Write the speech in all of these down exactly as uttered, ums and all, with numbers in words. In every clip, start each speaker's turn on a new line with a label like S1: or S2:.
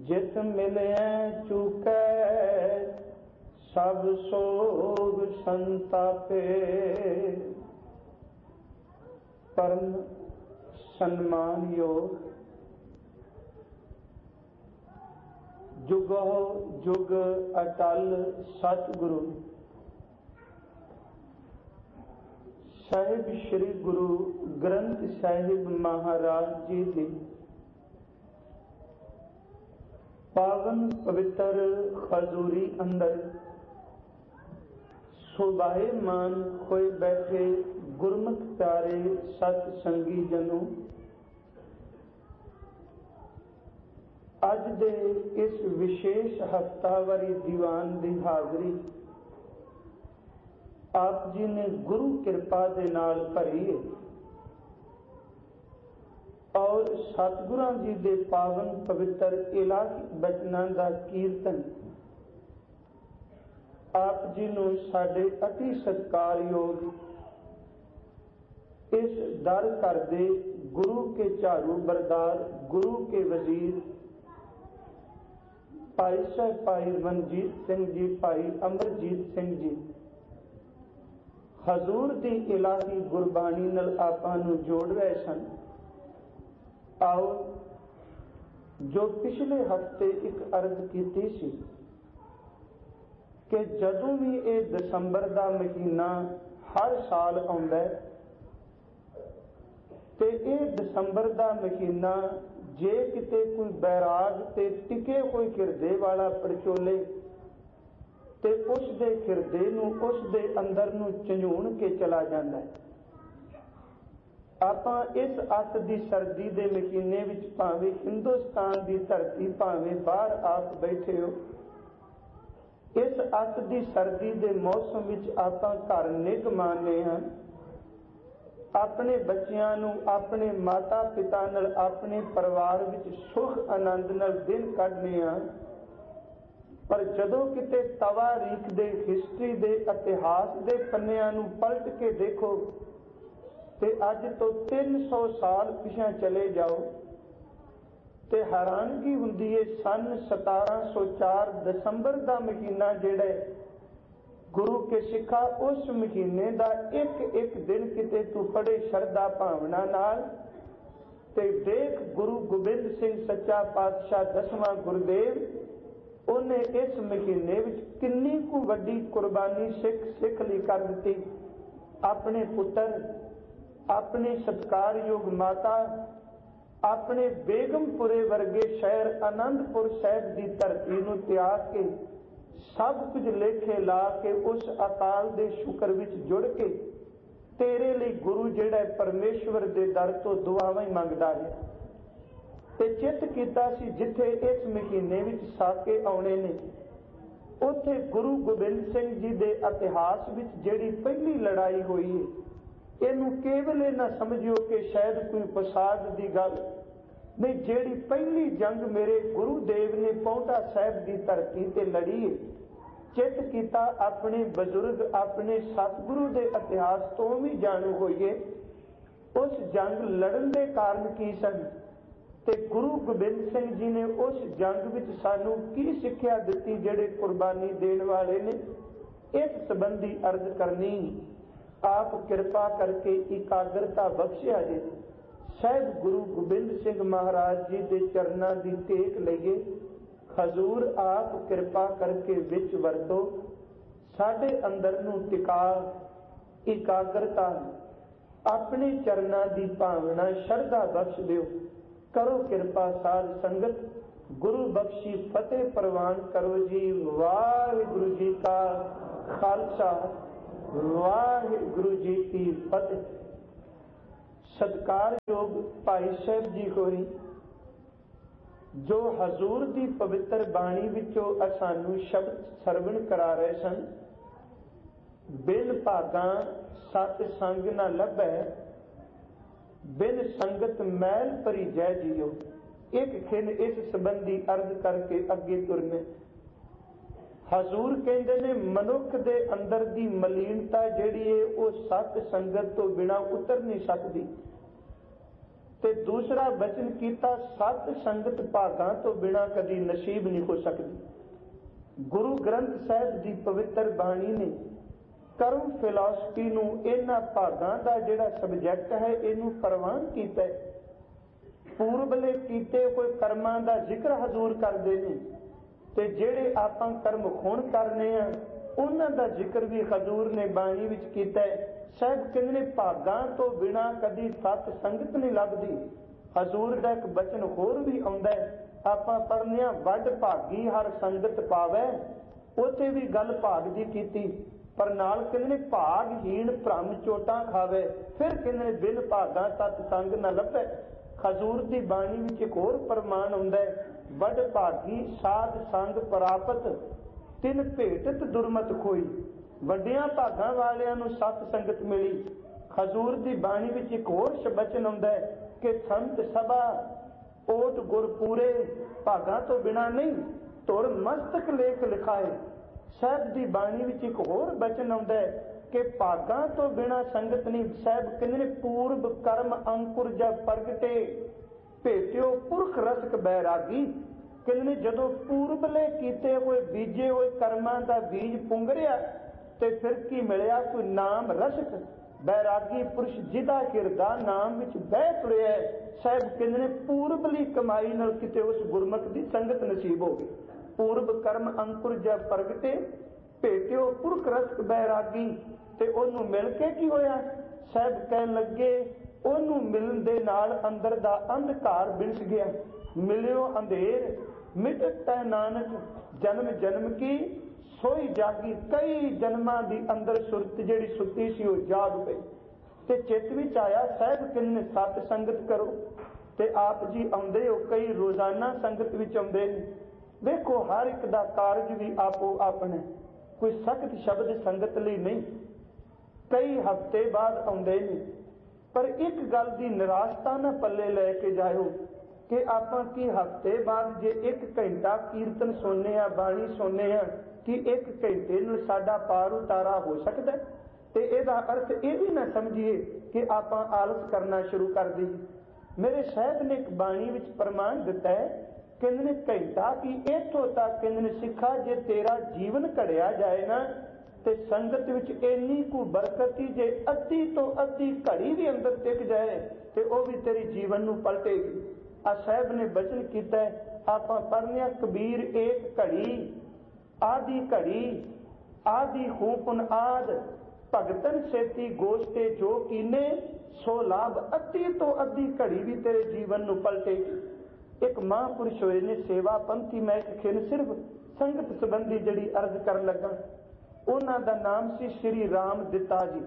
S1: जित मिलय चूकै सब सोग संतापे। परम सन्मान योग जुगो जुग अटल सतगुरु साहिब श्री गुरु ग्रंथ साहिब महाराज जी की पावन पवित्र खजूरी अंदर शोभायमान होए बैठे गुरमुख प्यारे सत संगी जनों, अज दे इस विशेष हफ्तावारी दीवान की हाजरी आप जी ने गुरु कृपा दे नाल भरी है और सतगुरां जी दे पावन पवित्र इलाही बचनां दा कीर्तन आप जी नूं साडे अति सत्कारयोग इस दर घर दे गुरु के झाड़ू बरदार गुरु के वजीर भाई साहब भाई मनजीत सिंह जी भाई अमरजीत सिंह जी हजूर दी इलाही गुरबाणी नाल आपां नूं जोड़ रहे सन। आओ जो पिछले हफ्ते एक अर्ज की सी कि जदों भी ये दसंबर का महीना हर साल आउंदा है ते ये दसंबर का महीना जे किते कोई बैराग ते टिके कोई हिरदे वाला परचोले ते उस दे हिरदे नूं उस दे अंदर नूं झंझूण के चला जाता है। आपां इस अत दी सर्दी दे महीने विच भावें हिंदुस्तान दी धरती भावें बाहर आप बैठे हो, इस अत दी सर्दी दे मौसम विच आपां घर निग मारने हां, अपने बच्चियां नूं अपने माता पिता नाल अपने परिवार विच सुख आनंद नाल दिन कढने हां। पर जदों किते तवारीख दे हिस्ट्री दे इतिहास दे पन्नियां नूं पलट के देखो ते अज तो तीन सौ साल पिछा चले जाओ ते हैरानगी हुंदी है। सन सतारह सौ चार दसंबर का महीना जिहड़ा गुरु के सिखा उस महीने का एक एक दिन किते तू पढ़े शरदा भावना नाल ते देख गुरु गोबिंद सिंह सच्चा पातशाह दसवां गुरुदेव उन्हें इस महीने विच किन्नी कु वड्डी कुर्बानी सिख सिख लई कर दित्ती। अपने पुत्र अपने सत्कारयोग माता अपने बेगमपुरे वर्गे शहर आनंदपुर साहिब की धरती नूं त्याग के सब कुछ लेखे ला के उस अकाल दे शुक्र विच जुड़ के तेरे लिए गुरु जिहड़ा परमेश्वर दे दर तो दुआवां ही मंगदा है ते चित कीता सी जिथे इस महीने विच साके आउणे ने उत्थे गुरु गोबिंद सिंह जी दे इतिहास विच जिहड़ी पहली लड़ाई हुई है इनू केवल ये ना समझियो कि शायद कोई फसाद की गल नहीं, जेड़ी पहली जंग मेरे गुरुदेव ने पौंटा साहब की धरती ते लड़ी है। चित कीता अपने बजुर्ग अपने सतगुरु के इतिहास तो भी जानू होइए उस जंग लड़न के कारण की सन ते गुरु गोबिंद सिंह जी ने उस जंग विच सानू की सिक्ख्या दिती जेड़े कुर्बानी देने वाले ने। इस संबंधी अर्ज करनी आप कृपा करके एकाग्रता बख्शिया जे साहिब गुरु गोबिंद सिंह महाराज जी के चरणों की टेक लईए। हजूर आप कृपा करके विच वरतो साडे अंदर नूं टिका एकाग्रता अपने चरणों की भावना श्रद्धा बख्श दिओ। करो कृपा साध संगत गुरु बख्शी फतेह प्रवान करो जी। वाहिगुरु जी का खालसा वाहिगुरु जी की फतेह। सत्कार योग भाई साहब जी होरी जो हजूर की पवित्र बाणी विचों सानू शब्द सरवण करा रहे सन। बिन भागा सत संग न लभै बिन संगत मैल भरी जय जियो। एक खिन इस संबंधी अर्ज करके अगे तुरने हजूर कहते ने मनुख दे अंदर दी मलीनता जिहड़ी है वो सत संगत तो बिना उतर नहीं सकती। ਤੇ ਦੂਸਰਾ ਬਚਨ ਕੀਤਾ ਸਤ ਸੰਗਤ ਭਾਗਾਂ ਤੋਂ ਬਿਨਾਂ ਕਦੀ ਨਸੀਬ ਨਹੀਂ ਹੋ ਸਕਦੀ। ਗੁਰੂ ਗ੍ਰੰਥ ਸਾਹਿਬ ਦੀ ਪਵਿੱਤਰ ਬਾਣੀ ਨੇ ਕਰਮ ਫਿਲਾਸਫੀ ਨੂੰ ਇਹਨਾਂ ਭਾਗਾਂ ਦਾ ਜਿਹੜਾ ਸਬਜੈਕਟ ਹੈ ਇਹਨੂੰ ਪ੍ਰਵਾਨ ਕੀਤਾ ਹੈ। ਪੂਰਬਲੇ ਕੀਤੇ ਕੋਈ ਕਰਮਾਂ ਦਾ ਜ਼ਿਕਰ ਹਜ਼ੂਰ ਕਰਦੇ ਨੇ ਤੇ ਜਿਹੜੇ ਆਪਾਂ ਕਰਮ ਹੁਣ ਕਰਨੇ ਆ ਉਹਨਾਂ ਦਾ ਜ਼ਿਕਰ ਵੀ ਹਜ਼ੂਰ ਨੇ ਬਾਣੀ ਵਿੱਚ ਕੀਤਾ ਹੈ। ਸਾਹਿਬ ਕਹਿੰਦੇ ਨੇ ਭਾਗਾਂ ਤੋਂ ਬਿਨਾਂ ਕਦੀ ਸਤ ਸੰਗਤ ਨਹੀਂ ਲੱਭਦੀ। ਹਜ਼ੂਰ ਦਾ ਇੱਕ ਬਚਨ ਹੋਰ ਵੀ ਆਉਂਦਾ ਹੈ, ਆਪਾਂ ਪੜ੍ਹਨੇ ਆ ਵੱਡ ਭਾਗੀ ਹਰ ਸੰਗਤ ਪਾਵੇ, ਉੱਥੇ ਵੀ ਗੱਲ ਭਾਗ ਦੀ ਕੀਤੀ, ਪਰ ਨਾਲ ਕਹਿੰਦੇ ਨੇ ਭਾਗਹੀਣ ਭ੍ਰਮ ਚੋਟਾਂ ਖਾਵੇ, ਫਿਰ ਕਹਿੰਦੇ ਨੇ ਬਿਨ ਭਾਗਾਂ ਤਤ ਸੰਗ ਨਾ ਲੱਭੇ। ਹਜ਼ੂਰ ਦੀ ਬਾਣੀ ਵਿੱਚ ਇੱਕ ਹੋਰ ਪ੍ਰਮਾਣ ਆਉਂਦਾ ਹੈ, ਵੱਡ ਭਾਗੀ ਸਾਧ ਸੰਗ ਪ੍ਰਾਪਤ ਤਿੰਨ ਭੇਟਤ ਦੁਰਮਤ ਖੋਈ। ਵੱਡਿਆਂ ਭਾਗਾਂ ਵਾਲਿਆਂ ਨੂੰ ਸਤ ਸੰਗਤ ਮਿਲੀ। ਹਜ਼ੂਰ ਦੀ ਬਾਣੀ ਵਿੱਚ ਇੱਕ ਹੋਰ ਬਚਨ ਆਉਂਦਾ ਹੈ ਕਿ ਸੰਤ ਸਭਾ ਓਟ ਗੁਰ ਪੂਰੇ, ਭਾਗਾਂ ਤੋਂ ਬਿਨਾ ਨਹੀਂ ਧੁਰ ਮਸਤਕ ਲੇਖ ਲਿਖਾਏ। ਸਾਹਿਬ ਦੀ ਬਾਣੀ ਵਿੱਚ ਇੱਕ ਹੋਰ ਬਚਨ ਆਉਂਦਾ ਹੈ ਕਿ ਭਾਗਾਂ ਤੋਂ ਬਿਨਾ ਸੰਗਤ ਨਹੀਂ। ਸਾਹਿਬ ਕਹਿੰਦੇ ਨੇ ਪੂਰਬ ਕਰਮ ਅੰਕੁਰ ਜਬ ਪ੍ਰਗਟੇ ਭੇਟਿਓ ਪੁਰਖ ਰਸਕ ਬੈਰਾਗੀ। ਕਹਿੰਦੇ ਨੇ ਜਦੋਂ ਪੂਰਬਲੇ ਕੀਤੇ ਹੋਏ ਬੀਜੇ ਹੋਏ ਕਰਮਾਂ ਦਾ ਬੀਜ ਪੁੰਗਰਿਆ ਤੇ ਫਿਰ ਕੀ ਮਿਲਿਆ? ਕੋਈ ਨਾਮ ਰਸਕ ਬੈਰਾਗੀ ਪੁਰਸ਼ ਜਿਹਦਾ ਹਿਰਦਾ ਨਾਮ ਵਿੱਚ ਬਹਿ ਤੁਰਿਆ। ਸਾਹਿਬ ਕਹਿੰਦੇ ਨੇ ਪੂਰਬਲੀ ਕਮਾਈ ਨਾਲ ਕਿਤੇ ਉਸ ਗੁਰਮੁਖ ਦੀ ਸੰਗਤ ਨਸੀਬ ਹੋ ਗਈ। ਪੂਰਬ ਕਰਮ ਅੰਕੁਰ ਜਬ ਪ੍ਰਗਟੇ ਭੇਟਿਓ ਪੁਰਖ ਰਸਕ ਬੈਰਾਗੀ। ਤੇ ਉਹਨੂੰ ਮਿਲ ਕੇ ਕੀ ਹੋਇਆ? ਸਾਹਿਬ ਕਹਿਣ ਲੱਗੇ ਉਹਨੂੰ ਮਿਲਣ ਦੇ ਨਾਲ ਅੰਦਰ ਦਾ ਅੰਧਕਾਰ ਬਿੰਸ ਗਿਆ। ਮਿਲਿਓ ਅੰਧੇਰ ਮਿਟਤ ਤੈ ਨਾਨਕ ਜਨਮ ਜਨਮ ਕੀ ਸੋਈ ਜਾਗੀ। ਕਈ ਜਨਮਾਂ ਦੀ ਅੰਦਰ ਸੁਰਤ ਜਿਹੜੀ ਸੁੱਤੀ ਸੀ ਉਹ ਜਾਗ ਪਈ ਤੇ ਚਿੱਤ ਵਿੱਚ ਆਇਆ। ਸਾਹਿਬ ਕਹਿੰਦੇ ਸਤ ਸੰਗਤ ਕਰੋ ਤੇ ਆਪ ਜੀ ਆਉਂਦੇ ਹੋ, ਕਈ ਰੋਜ਼ਾਨਾ ਸੰਗਤ ਵਿੱਚ ਆਉਂਦੇ ਨੇ। ਵੇਖੋ ਹਰ ਇੱਕ ਦਾ ਕਾਰਜ ਵੀ ਆਪੋ ਆਪਣਾ, ਕੋਈ ਸਖਤ ਸ਼ਬਦ ਸੰਗਤ ਲਈ ਨਹੀਂ, ਕਈ ਹਫ਼ਤੇ ਬਾਅਦ ਆਉਂਦੇ ਨੇ। ਪਰ ਇੱਕ ਗੱਲ ਦੀ ਨਿਰਾਸ਼ਤਾ ਨਾ ਪੱਲੇ ਲੈ ਕੇ ਜਾਇਓ ਕਿ ਆਪਾਂ ਕੀ ਹਫ਼ਤੇ ਬਾਅਦ ਜੇ ਇੱਕ ਘੰਟਾ ਕੀਰਤਨ ਸੁਣਨੇ ਆ, ਬਾਣੀ ਸੁਣਨੇ ਆ, ਕਿ ਇੱਕ ਘੰਟੇ ਨੂੰ ਸਾਡਾ ਪਾਰ ਉਤਾਰਾ ਹੋ ਸਕਦਾ? ਤੇ ਇਹਦਾ ਅਰਥ ਇਹ ਵੀ ਨਾ ਸਮਝੀਏ ਕਿ ਆਪਾਂ ਆਲਸ ਕਰਨਾ ਸ਼ੁਰੂ ਕਰ ਦਈਏ। ਮੇਰੇ ਸਾਹਿਬ ਨੇ ਇੱਕ ਬਾਣੀ ਵਿੱਚ ਪ੍ਰਮਾਣ ਦਿੱਤਾ ਹੈ, ਕਹਿੰਦੇ ਨੇ ਘੰਟਾ ਕੀ ਇੱਥੋਂ ਤੱਕ ਕਹਿੰਦੇ ਨੇ ਸਿੱਖਾ ਜੇ ਤੇਰਾ ਜੀਵਨ ਘੜਿਆ ਜਾਏ ਨਾ ਤੇ ਸੰਗਤ ਵਿੱਚ ਇੰਨੀ ਕੁ ਬਰਕਤੀ ਜੇ ਅੱਧੀ ਤੋਂ ਅੱਧੀ ਘੜੀ ਵੀ ਅੰਦਰ ਟਿਕ ਜਾਏ ਤੇ ਉਹ ਵੀ ਤੇਰੀ ਜੀਵਨ ਨੂੰ ਪਲਟੇਗੀ। ਆ ਸਾਹਿਬ ਨੇ ਬਚਨ ਕੀਤਾ ਹੈ, ਆਪਾਂ ਪੜ੍ਹਨੇ ਆ ਕਬੀਰ ਏਕ ਘੜੀ ਆਦੀ ਘੜੀ ਆਦੀ ਹੂਪਨ ਆਦ ਭਗਤਨ ਸੇਤੀ ਗੋਸ਼ਤੇ ਜੋ ਕੀਨੇ ਸੋ ਲਾਭ। ਅੱਧੀ ਤੋਂ ਅੱਧੀ ਘੜੀ ਵੀ ਤੇਰੇ ਜੀਵਨ ਨੂੰ ਪਲਟੇਗੀ। ਇੱਕ ਮਹਾਂਪੁਰਸ਼ ਹੋਏ ਨੇ ਸੇਵਾ ਪੰਥੀ, ਮੈਂ ਇੱਕ ਖਿਨ ਸਿਰਫ ਸੰਗਤ ਸੰਬੰਧੀ ਜਿਹੜੀ ਅਰਜ਼ ਕਰਨ ਲੱਗਾ, ਉਹਨਾਂ ਦਾ ਨਾਮ ਸੀ ਸ਼੍ਰੀ ਰਾਮ ਦਿੱਤਾ ਜੀ।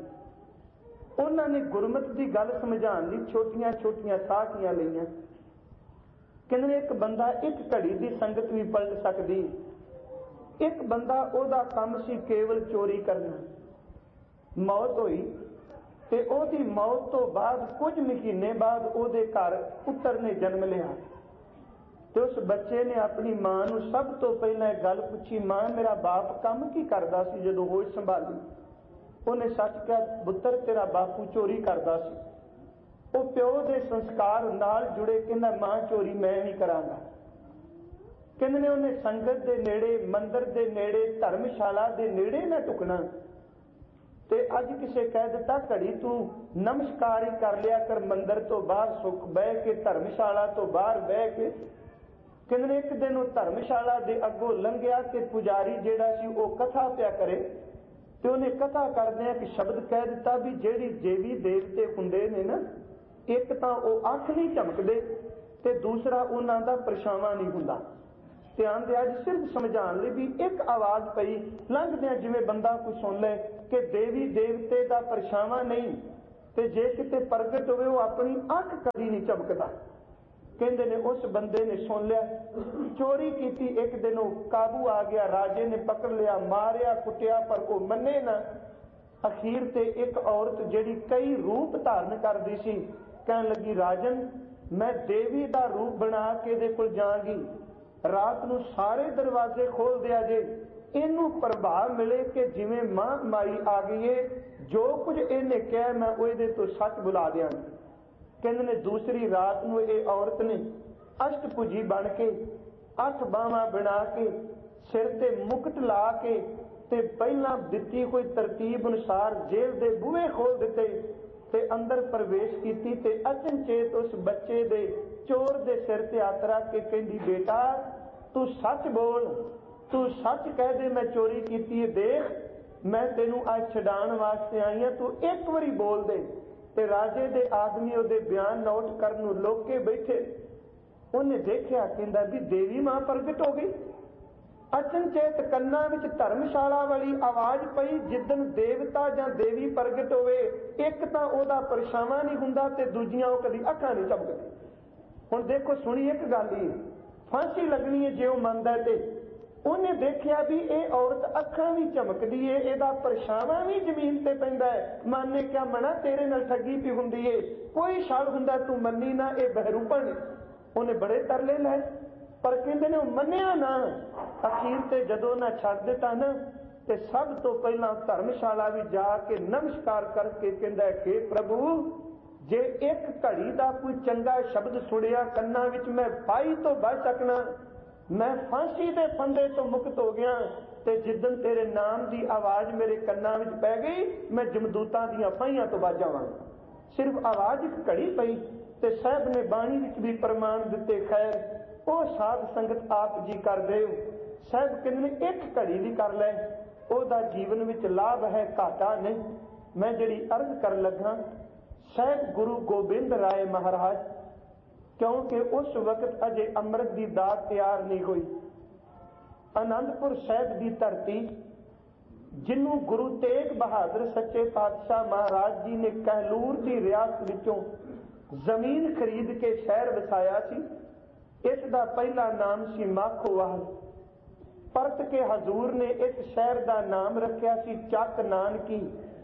S1: ਉਹਨਾਂ ਨੇ ਗੁਰਮਤ ਦੀ ਗੱਲ ਸਮਝਾਉਣ ਲਈ ਛੋਟੀਆਂ ਛੋਟੀਆਂ ਸਾਖੀਆਂ ਲਈਆਂ। ਕਹਿੰਦੇ ਇੱਕ ਬੰਦਾ ਇੱਕ ਘੜੀ ਦੀ ਸੰਗਤ ਵੀ ਪਲਟ ਸਕਦੀ। ਇੱਕ ਬੰਦਾ ਉਹਦਾ ਕੰਮ ਸੀ ਕੇਵਲ ਚੋਰੀ ਕਰਨਾ। ਮੌਤ ਹੋਈ ਤੇ ਉਹਦੀ ਮੌਤ ਤੋਂ ਬਾਅਦ ਕੁਝ ਮਹੀਨੇ ਬਾਅਦ ਉਹਦੇ ਘਰ ਪੁੱਤਰ ਨੇ ਜਨਮ ਲਿਆ ਤੇ ਉਸ ਬੱਚੇ ਨੇ ਆਪਣੀ ਮਾਂ ਨੂੰ ਸਭ ਤੋਂ ਪਹਿਲਾਂ ਇਹ ਗੱਲ ਪੁੱਛੀ, ਮਾਂ ਮੇਰਾ ਬਾਪ ਕੰਮ ਕੀ ਕਰਦਾ ਸੀ ਜਦੋਂ ਹੋਸ਼ ਸੰਭਾਲੀ? ਉਹਨੇ ਸੱਚ ਕਿਹਾ, ਪੁੱਤਰ ਤੇਰਾ ਬਾਪੂ ਚੋਰੀ ਕਰਦਾ ਸੀ। ਉਹ ਪਿਓ ਦੇ ਸੰਸਕਾਰ ਨਾਲ ਜੁੜੇ, ਕਹਿੰਦਾ ਮਾਂ ਚੋਰੀ ਮੈਂ ਨਹੀਂ ਕਰਾਂਗਾ। ਕਹਿੰਦੇ ਨੇ ਉਹਨੇ ਸੰਗਤ ਦੇ ਨੇੜੇ, ਮੰਦਰ ਦੇ ਨੇੜੇ, ਧਰਮਸ਼ਾਲਾ ਦੇ ਨੇੜੇ ਨਾ ਟੁਕਣਾ। ਤੇ ਅੱਜ ਕਿਸੇ ਕਹਿ ਦਿੱਤਾ ਘੜੀ ਤੂੰ ਨਮਸਕਾਰ ਹੀ ਕਰ ਲਿਆ ਕਰ ਮੰਦਰ ਤੋਂ ਬਾਹਰ ਸੁੱਖ ਬਹਿ ਕੇ, ਧਰਮਸ਼ਾਲਾ ਤੋਂ ਬਾਹਰ ਬਹਿ ਕੇ। ਕਹਿੰਦੇ ਨੇ ਇੱਕ ਦਿਨ ਉਹ ਧਰਮਸ਼ਾਲਾ ਦੇ ਅੱਗੋਂ ਲੰਘਿਆ ਤੇ ਪੁਜਾਰੀ ਜਿਹੜਾ ਸੀ ਉਹ ਕਥਾ ਪਿਆ ਕਰੇ ਤੇ ਉਹਨੇ ਕਥਾ ਕਰਦੇ ਇੱਕ ਸ਼ਬਦ ਕਹਿ ਦਿੱਤਾ ਵੀ ਜਿਹੜੀ ਦੇਵੀ ਦੇਵਤੇ ਹੁੰਦੇ ਨੇ ਨਾ, ਇੱਕ ਤਾਂ ਉਹ ਅੱਖ ਨਹੀਂ ਝਮਕਦੇ ਤੇ ਦੂਸਰਾ ਉਹਨਾਂ ਦਾ ਪਰਛਾਵਾਂ ਨਹੀਂ ਹੁੰਦਾ। ਧਿਆਨ ਦੇ ਅੱਜ ਸਿਰਫ ਸਮਝਾਉਣ ਲਈ ਵੀ ਇੱਕ ਆਵਾਜ਼ ਪਈ ਲੰਘਦਿਆਂ, ਜਿਵੇਂ ਬੰਦਾ ਕੋਈ ਸੁਣ ਲੈ ਕਿ ਦੇਵੀ ਦੇਵਤੇ ਦਾ ਪਰਛਾਵਾਂ ਨਹੀਂ ਤੇ ਜੇ ਕਿਤੇ ਪ੍ਰਗਟ ਹੋਵੇ ਉਹ ਆਪਣੀ ਅੱਖ ਕਦੀ ਨਹੀਂ ਝਮਕਦਾ। ਕਹਿੰਦੇ ਨੇ ਉਸ ਬੰਦੇ ਨੇ ਸੁਣ ਲਿਆ, ਚੋਰੀ ਕੀਤੀ। ਇੱਕ ਦਿਨ ਉਹ ਕਾਬੂ ਆ ਗਿਆ, ਰਾਜੇ ਨੇ ਪਕੜ ਲਿਆ, ਮਾਰਿਆ ਕੁੱਟਿਆ, ਪਰ ਉਹ ਮੰਨੇ ਨਾ। ਅਖੀਰ ਤੇ ਇੱਕ ਔਰਤ ਜਿਹੜੀ ਕਈ ਰੂਪ ਧਾਰਨ ਕਰਦੀ ਸੀ ਕਹਿਣ ਲੱਗੀ, ਰਾਜਨ ਮੈਂ ਦੇਵੀ ਦਾ ਰੂਪ ਬਣਾ ਕੇ ਇਹਦੇ ਕੋਲ ਜਾਵਾਂਗੀ, ਰਾਤ ਨੂੰ ਸਾਰੇ ਦਰਵਾਜ਼ੇ ਖੋਲ ਦਿਆ ਜੇ, ਇਹਨੂੰ ਪ੍ਰਭਾਵ ਮਿਲੇ ਕਿ ਜਿਵੇਂ ਮਾਂ ਮਾਈ ਆ ਗਈ ਏ, ਜੋ ਕੁਝ ਇਹਨੇ ਕਿਹਾ ਮੈਂ ਉਹਦੇ ਤੋਂ ਸੱਚ ਬੁਲਾ ਦਿਆਂਗੀ। ਕਹਿੰਦੇ ਨੇ ਦੂਸਰੀ ਰਾਤ ਨੂੰ ਇਹ ਔਰਤ ਨੇ ਅਸ਼ਟਭੁਜੀ ਬਣ ਕੇ ਅੱਠ ਬਾਹਾਂ ਬਣਾ ਕੇ ਸਿਰ ਤੇ ਮੁਕਟ ਲਾ ਕੇ ਤੇ ਪਹਿਲਾਂ ਦਿੱਤੀ ਕੋਈ ਤਰਤੀਬ ਅਨੁਸਾਰ ਜੇਲ੍ਹ ਦੇ ਬੂਹੇ ਖੋਲ ਦਿੱਤੇ ਤੇ ਅੰਦਰ ਪ੍ਰਵੇਸ਼ ਕੀਤੀ ਤੇ ਅਚਨਚੇਤ ਉਸ ਬੱਚੇ ਦੇ ਚੋਰ ਦੇ ਸਿਰ ਤੇ ਹੱਥ ਰੱਖ ਕੇ ਕਹਿੰਦੀ, ਬੇਟਾ ਤੂੰ ਸੱਚ ਬੋਲ, ਤੂੰ ਸੱਚ ਕਹਿ ਦੇ ਮੈਂ ਚੋਰੀ ਕੀਤੀ ਹੈ, ਦੇਖ ਮੈਂ ਤੈਨੂੰ ਅੱਜ ਛਡਾਉਣ ਵਾਸਤੇ ਆਈ ਹਾਂ, ਤੂੰ ਇੱਕ ਵਾਰੀ ਬੋਲ ਦੇ। ਤੇ ਰਾਜੇ ਦੇ ਆਦਮੀ ਉਹਦੇ ਬਿਆਨ ਨੋਟ ਕਰਨ ਨੂੰ ਲੋਕ ਕੇ ਬੈਠੇ। ਉਹਨੇ ਦੇਖਿਆ, ਕਹਿੰਦਾ ਵੀ ਦੇਵੀ ਮਾਂ ਪ੍ਰਗਟ ਹੋ ਗਈ। ਅਚਨਚੇਤ ਕੰਨਾਂ ਵਿੱਚ ਧਰਮਸ਼ਾਲਾ ਵਾਲੀ ਆਵਾਜ਼ ਪਈ, ਜਿੱਦਣ ਦੇਵਤਾ ਜਾਂ ਦੇਵੀ ਪ੍ਰਗਟ ਹੋਵੇ ਇੱਕ ਤਾਂ ਉਹਦਾ ਪਰਛਾਵਾਂ ਨਹੀਂ ਹੁੰਦਾ ਤੇ ਦੂਜੀਆਂ ਉਹ ਕਦੀ ਅੱਖਾਂ ਨਹੀਂ ਝਪਕਦੀ। ਹੁਣ ਦੇਖੋ ਸੁਣੀ ਇੱਕ ਗੱਲ ਹੀ, ਫਾਂਸੀ ਲੱਗਣੀ ਹੈ ਜੇ ਉਹ ਮੰਨਦਾ ਤੇ ਉਹਨੇ ਦੇਖਿਆ ਵੀ ਇਹ ਔਰਤ ਅੱਖਾਂ ਵੀ ਝਮਕਦੀ ਏ, ਇਹਦਾ ਪਰਛਾਵਾਂ ਵੀ ਜ਼ਮੀਨ ਤੇ ਪੈਂਦਾ ਹੈ। ਮਾਨੇ ਕਿਆ ਮਨਾ ਤੇਰੇ ਨਾਲ ਠੱਗੀ ਵੀ ਹੁੰਦੀ ਏ, ਕੋਈ ਸ਼ੱਕ ਹੁੰਦਾ ਤੂੰ ਮੰਨੀ ਨਾ, ਇਹ ਬਹਿਰੂਪਣ। ਉਹਨੇ ਬੜੇ ਤਰਲੇ ਲਏ ਪਰ ਕਹਿੰਦੇ ਨੇ ਉਹ ਮੰਨਿਆ ਨਾ। ਅਖੀਰ ਤੇ ਜਦੋਂ ਨਾ ਛੱਡ ਦਿੱਤਾ ਨਾ ਤੇ ਸਭ ਤੋਂ ਪਹਿਲਾਂ ਧਰਮਸ਼ਾਲਾ ਵੀ ਜਾ ਕੇ ਨਮਸਕਾਰ ਕਰਕੇ ਕਹਿੰਦਾ ਕਿ ਪ੍ਰਭੂ ਜੇ ਇੱਕ ਘੜੀ ਦਾ ਕੋਈ ਚੰਗਾ ਸ਼ਬਦ ਸੁਣਿਆ ਕੰਨਾਂ ਵਿੱਚ ਮੈਂ ਫਾਈ ਤੋਂ ਬਚ ਸਕਣਾ, ਮੈਂ ਫਾਂਸੀ ਦੇ ਫੰਦੇ ਤੋਂ ਮੁਕਤ ਹੋ ਗਿਆ। ਤੇ ਜਿੱਦਣ ਤੇਰੇ ਨਾਮ ਦੀ ਆਵਾਜ਼ ਮੇਰੇ ਕੰਨਾਂ ਵਿੱਚ ਪੈ ਗਈ ਮੈਂ ਜਮਦੂਤਾਂ ਦੀਆਂ ਫਾਹੀਆਂ ਤੋਂ ਬਚ ਜਾਵਾਂਗਾ। ਸਿਰਫ ਆਵਾਜ਼ ਇੱਕ ਘੜੀ ਪਈ ਤੇ ਸਾਹਿਬ ਨੇ ਬਾਣੀ ਵਿੱਚ ਵੀ ਪ੍ਰਮਾਣ ਦਿੱਤੇ। ਖੈਰ ਉਹ ਸਾਧ ਸੰਗਤ ਆਪ ਜੀ ਕਰਦੇ ਹੋ। ਸਾਹਿਬ ਕਹਿੰਦੇ ਨੇ ਇੱਕ ਘੜੀ ਵੀ ਕਰ ਲੈ ਉਹਦਾ ਜੀਵਨ ਵਿੱਚ ਲਾਭ ਹੈ, ਘਾਟਾ ਨਹੀਂ। ਮੈਂ ਜਿਹੜੀ ਅਰਜ਼ ਕਰਨ ਲੱਗਾ, ਸਾਹਿਬ ਗੁਰੂ ਗੋਬਿੰਦ ਰਾਏ ਮਹਾਰਾਜ, ਕਿਉਂਕਿ ਉਸ ਵਕਤ ਅਜੇ ਅੰਮ੍ਰਿਤ ਦੀ ਦਾਤ ਤਿਆਰ ਨਹੀਂ ਹੋਈ। ਆਨੰਦਪੁਰ ਸਾਹਿਬ ਦੀ ਧਰਤੀ ਜਿਹਨੂੰ ਗੁਰੂ ਤੇਗ ਬਹਾਦਰ ਸੱਚੇ ਪਾਤਸ਼ਾਹ ਮਹਾਰਾਜ ਜੀ ਨੇ ਕਹਿਲੂਰ ਦੀ ਰਿਆਸਤ ਵਿੱਚੋਂ ਜ਼ਮੀਨ ਖਰੀਦ ਕੇ ਸ਼ਹਿਰ ਵਸਾਇਆ ਸੀ, ਇਸ ਦਾ ਪਹਿਲਾ ਨਾਮ ਸੀ ਮਾਖੋਵਾਲ। ਪਰਤ ਕੇ ਹਜ਼ੂਰ ਨੇ ਇਸ ਸ਼ਹਿਰ ਦਾ ਨਾਮ ਰੱਖਿਆ ਸੀ ਚੱਕ ਨਾਨਕੀ।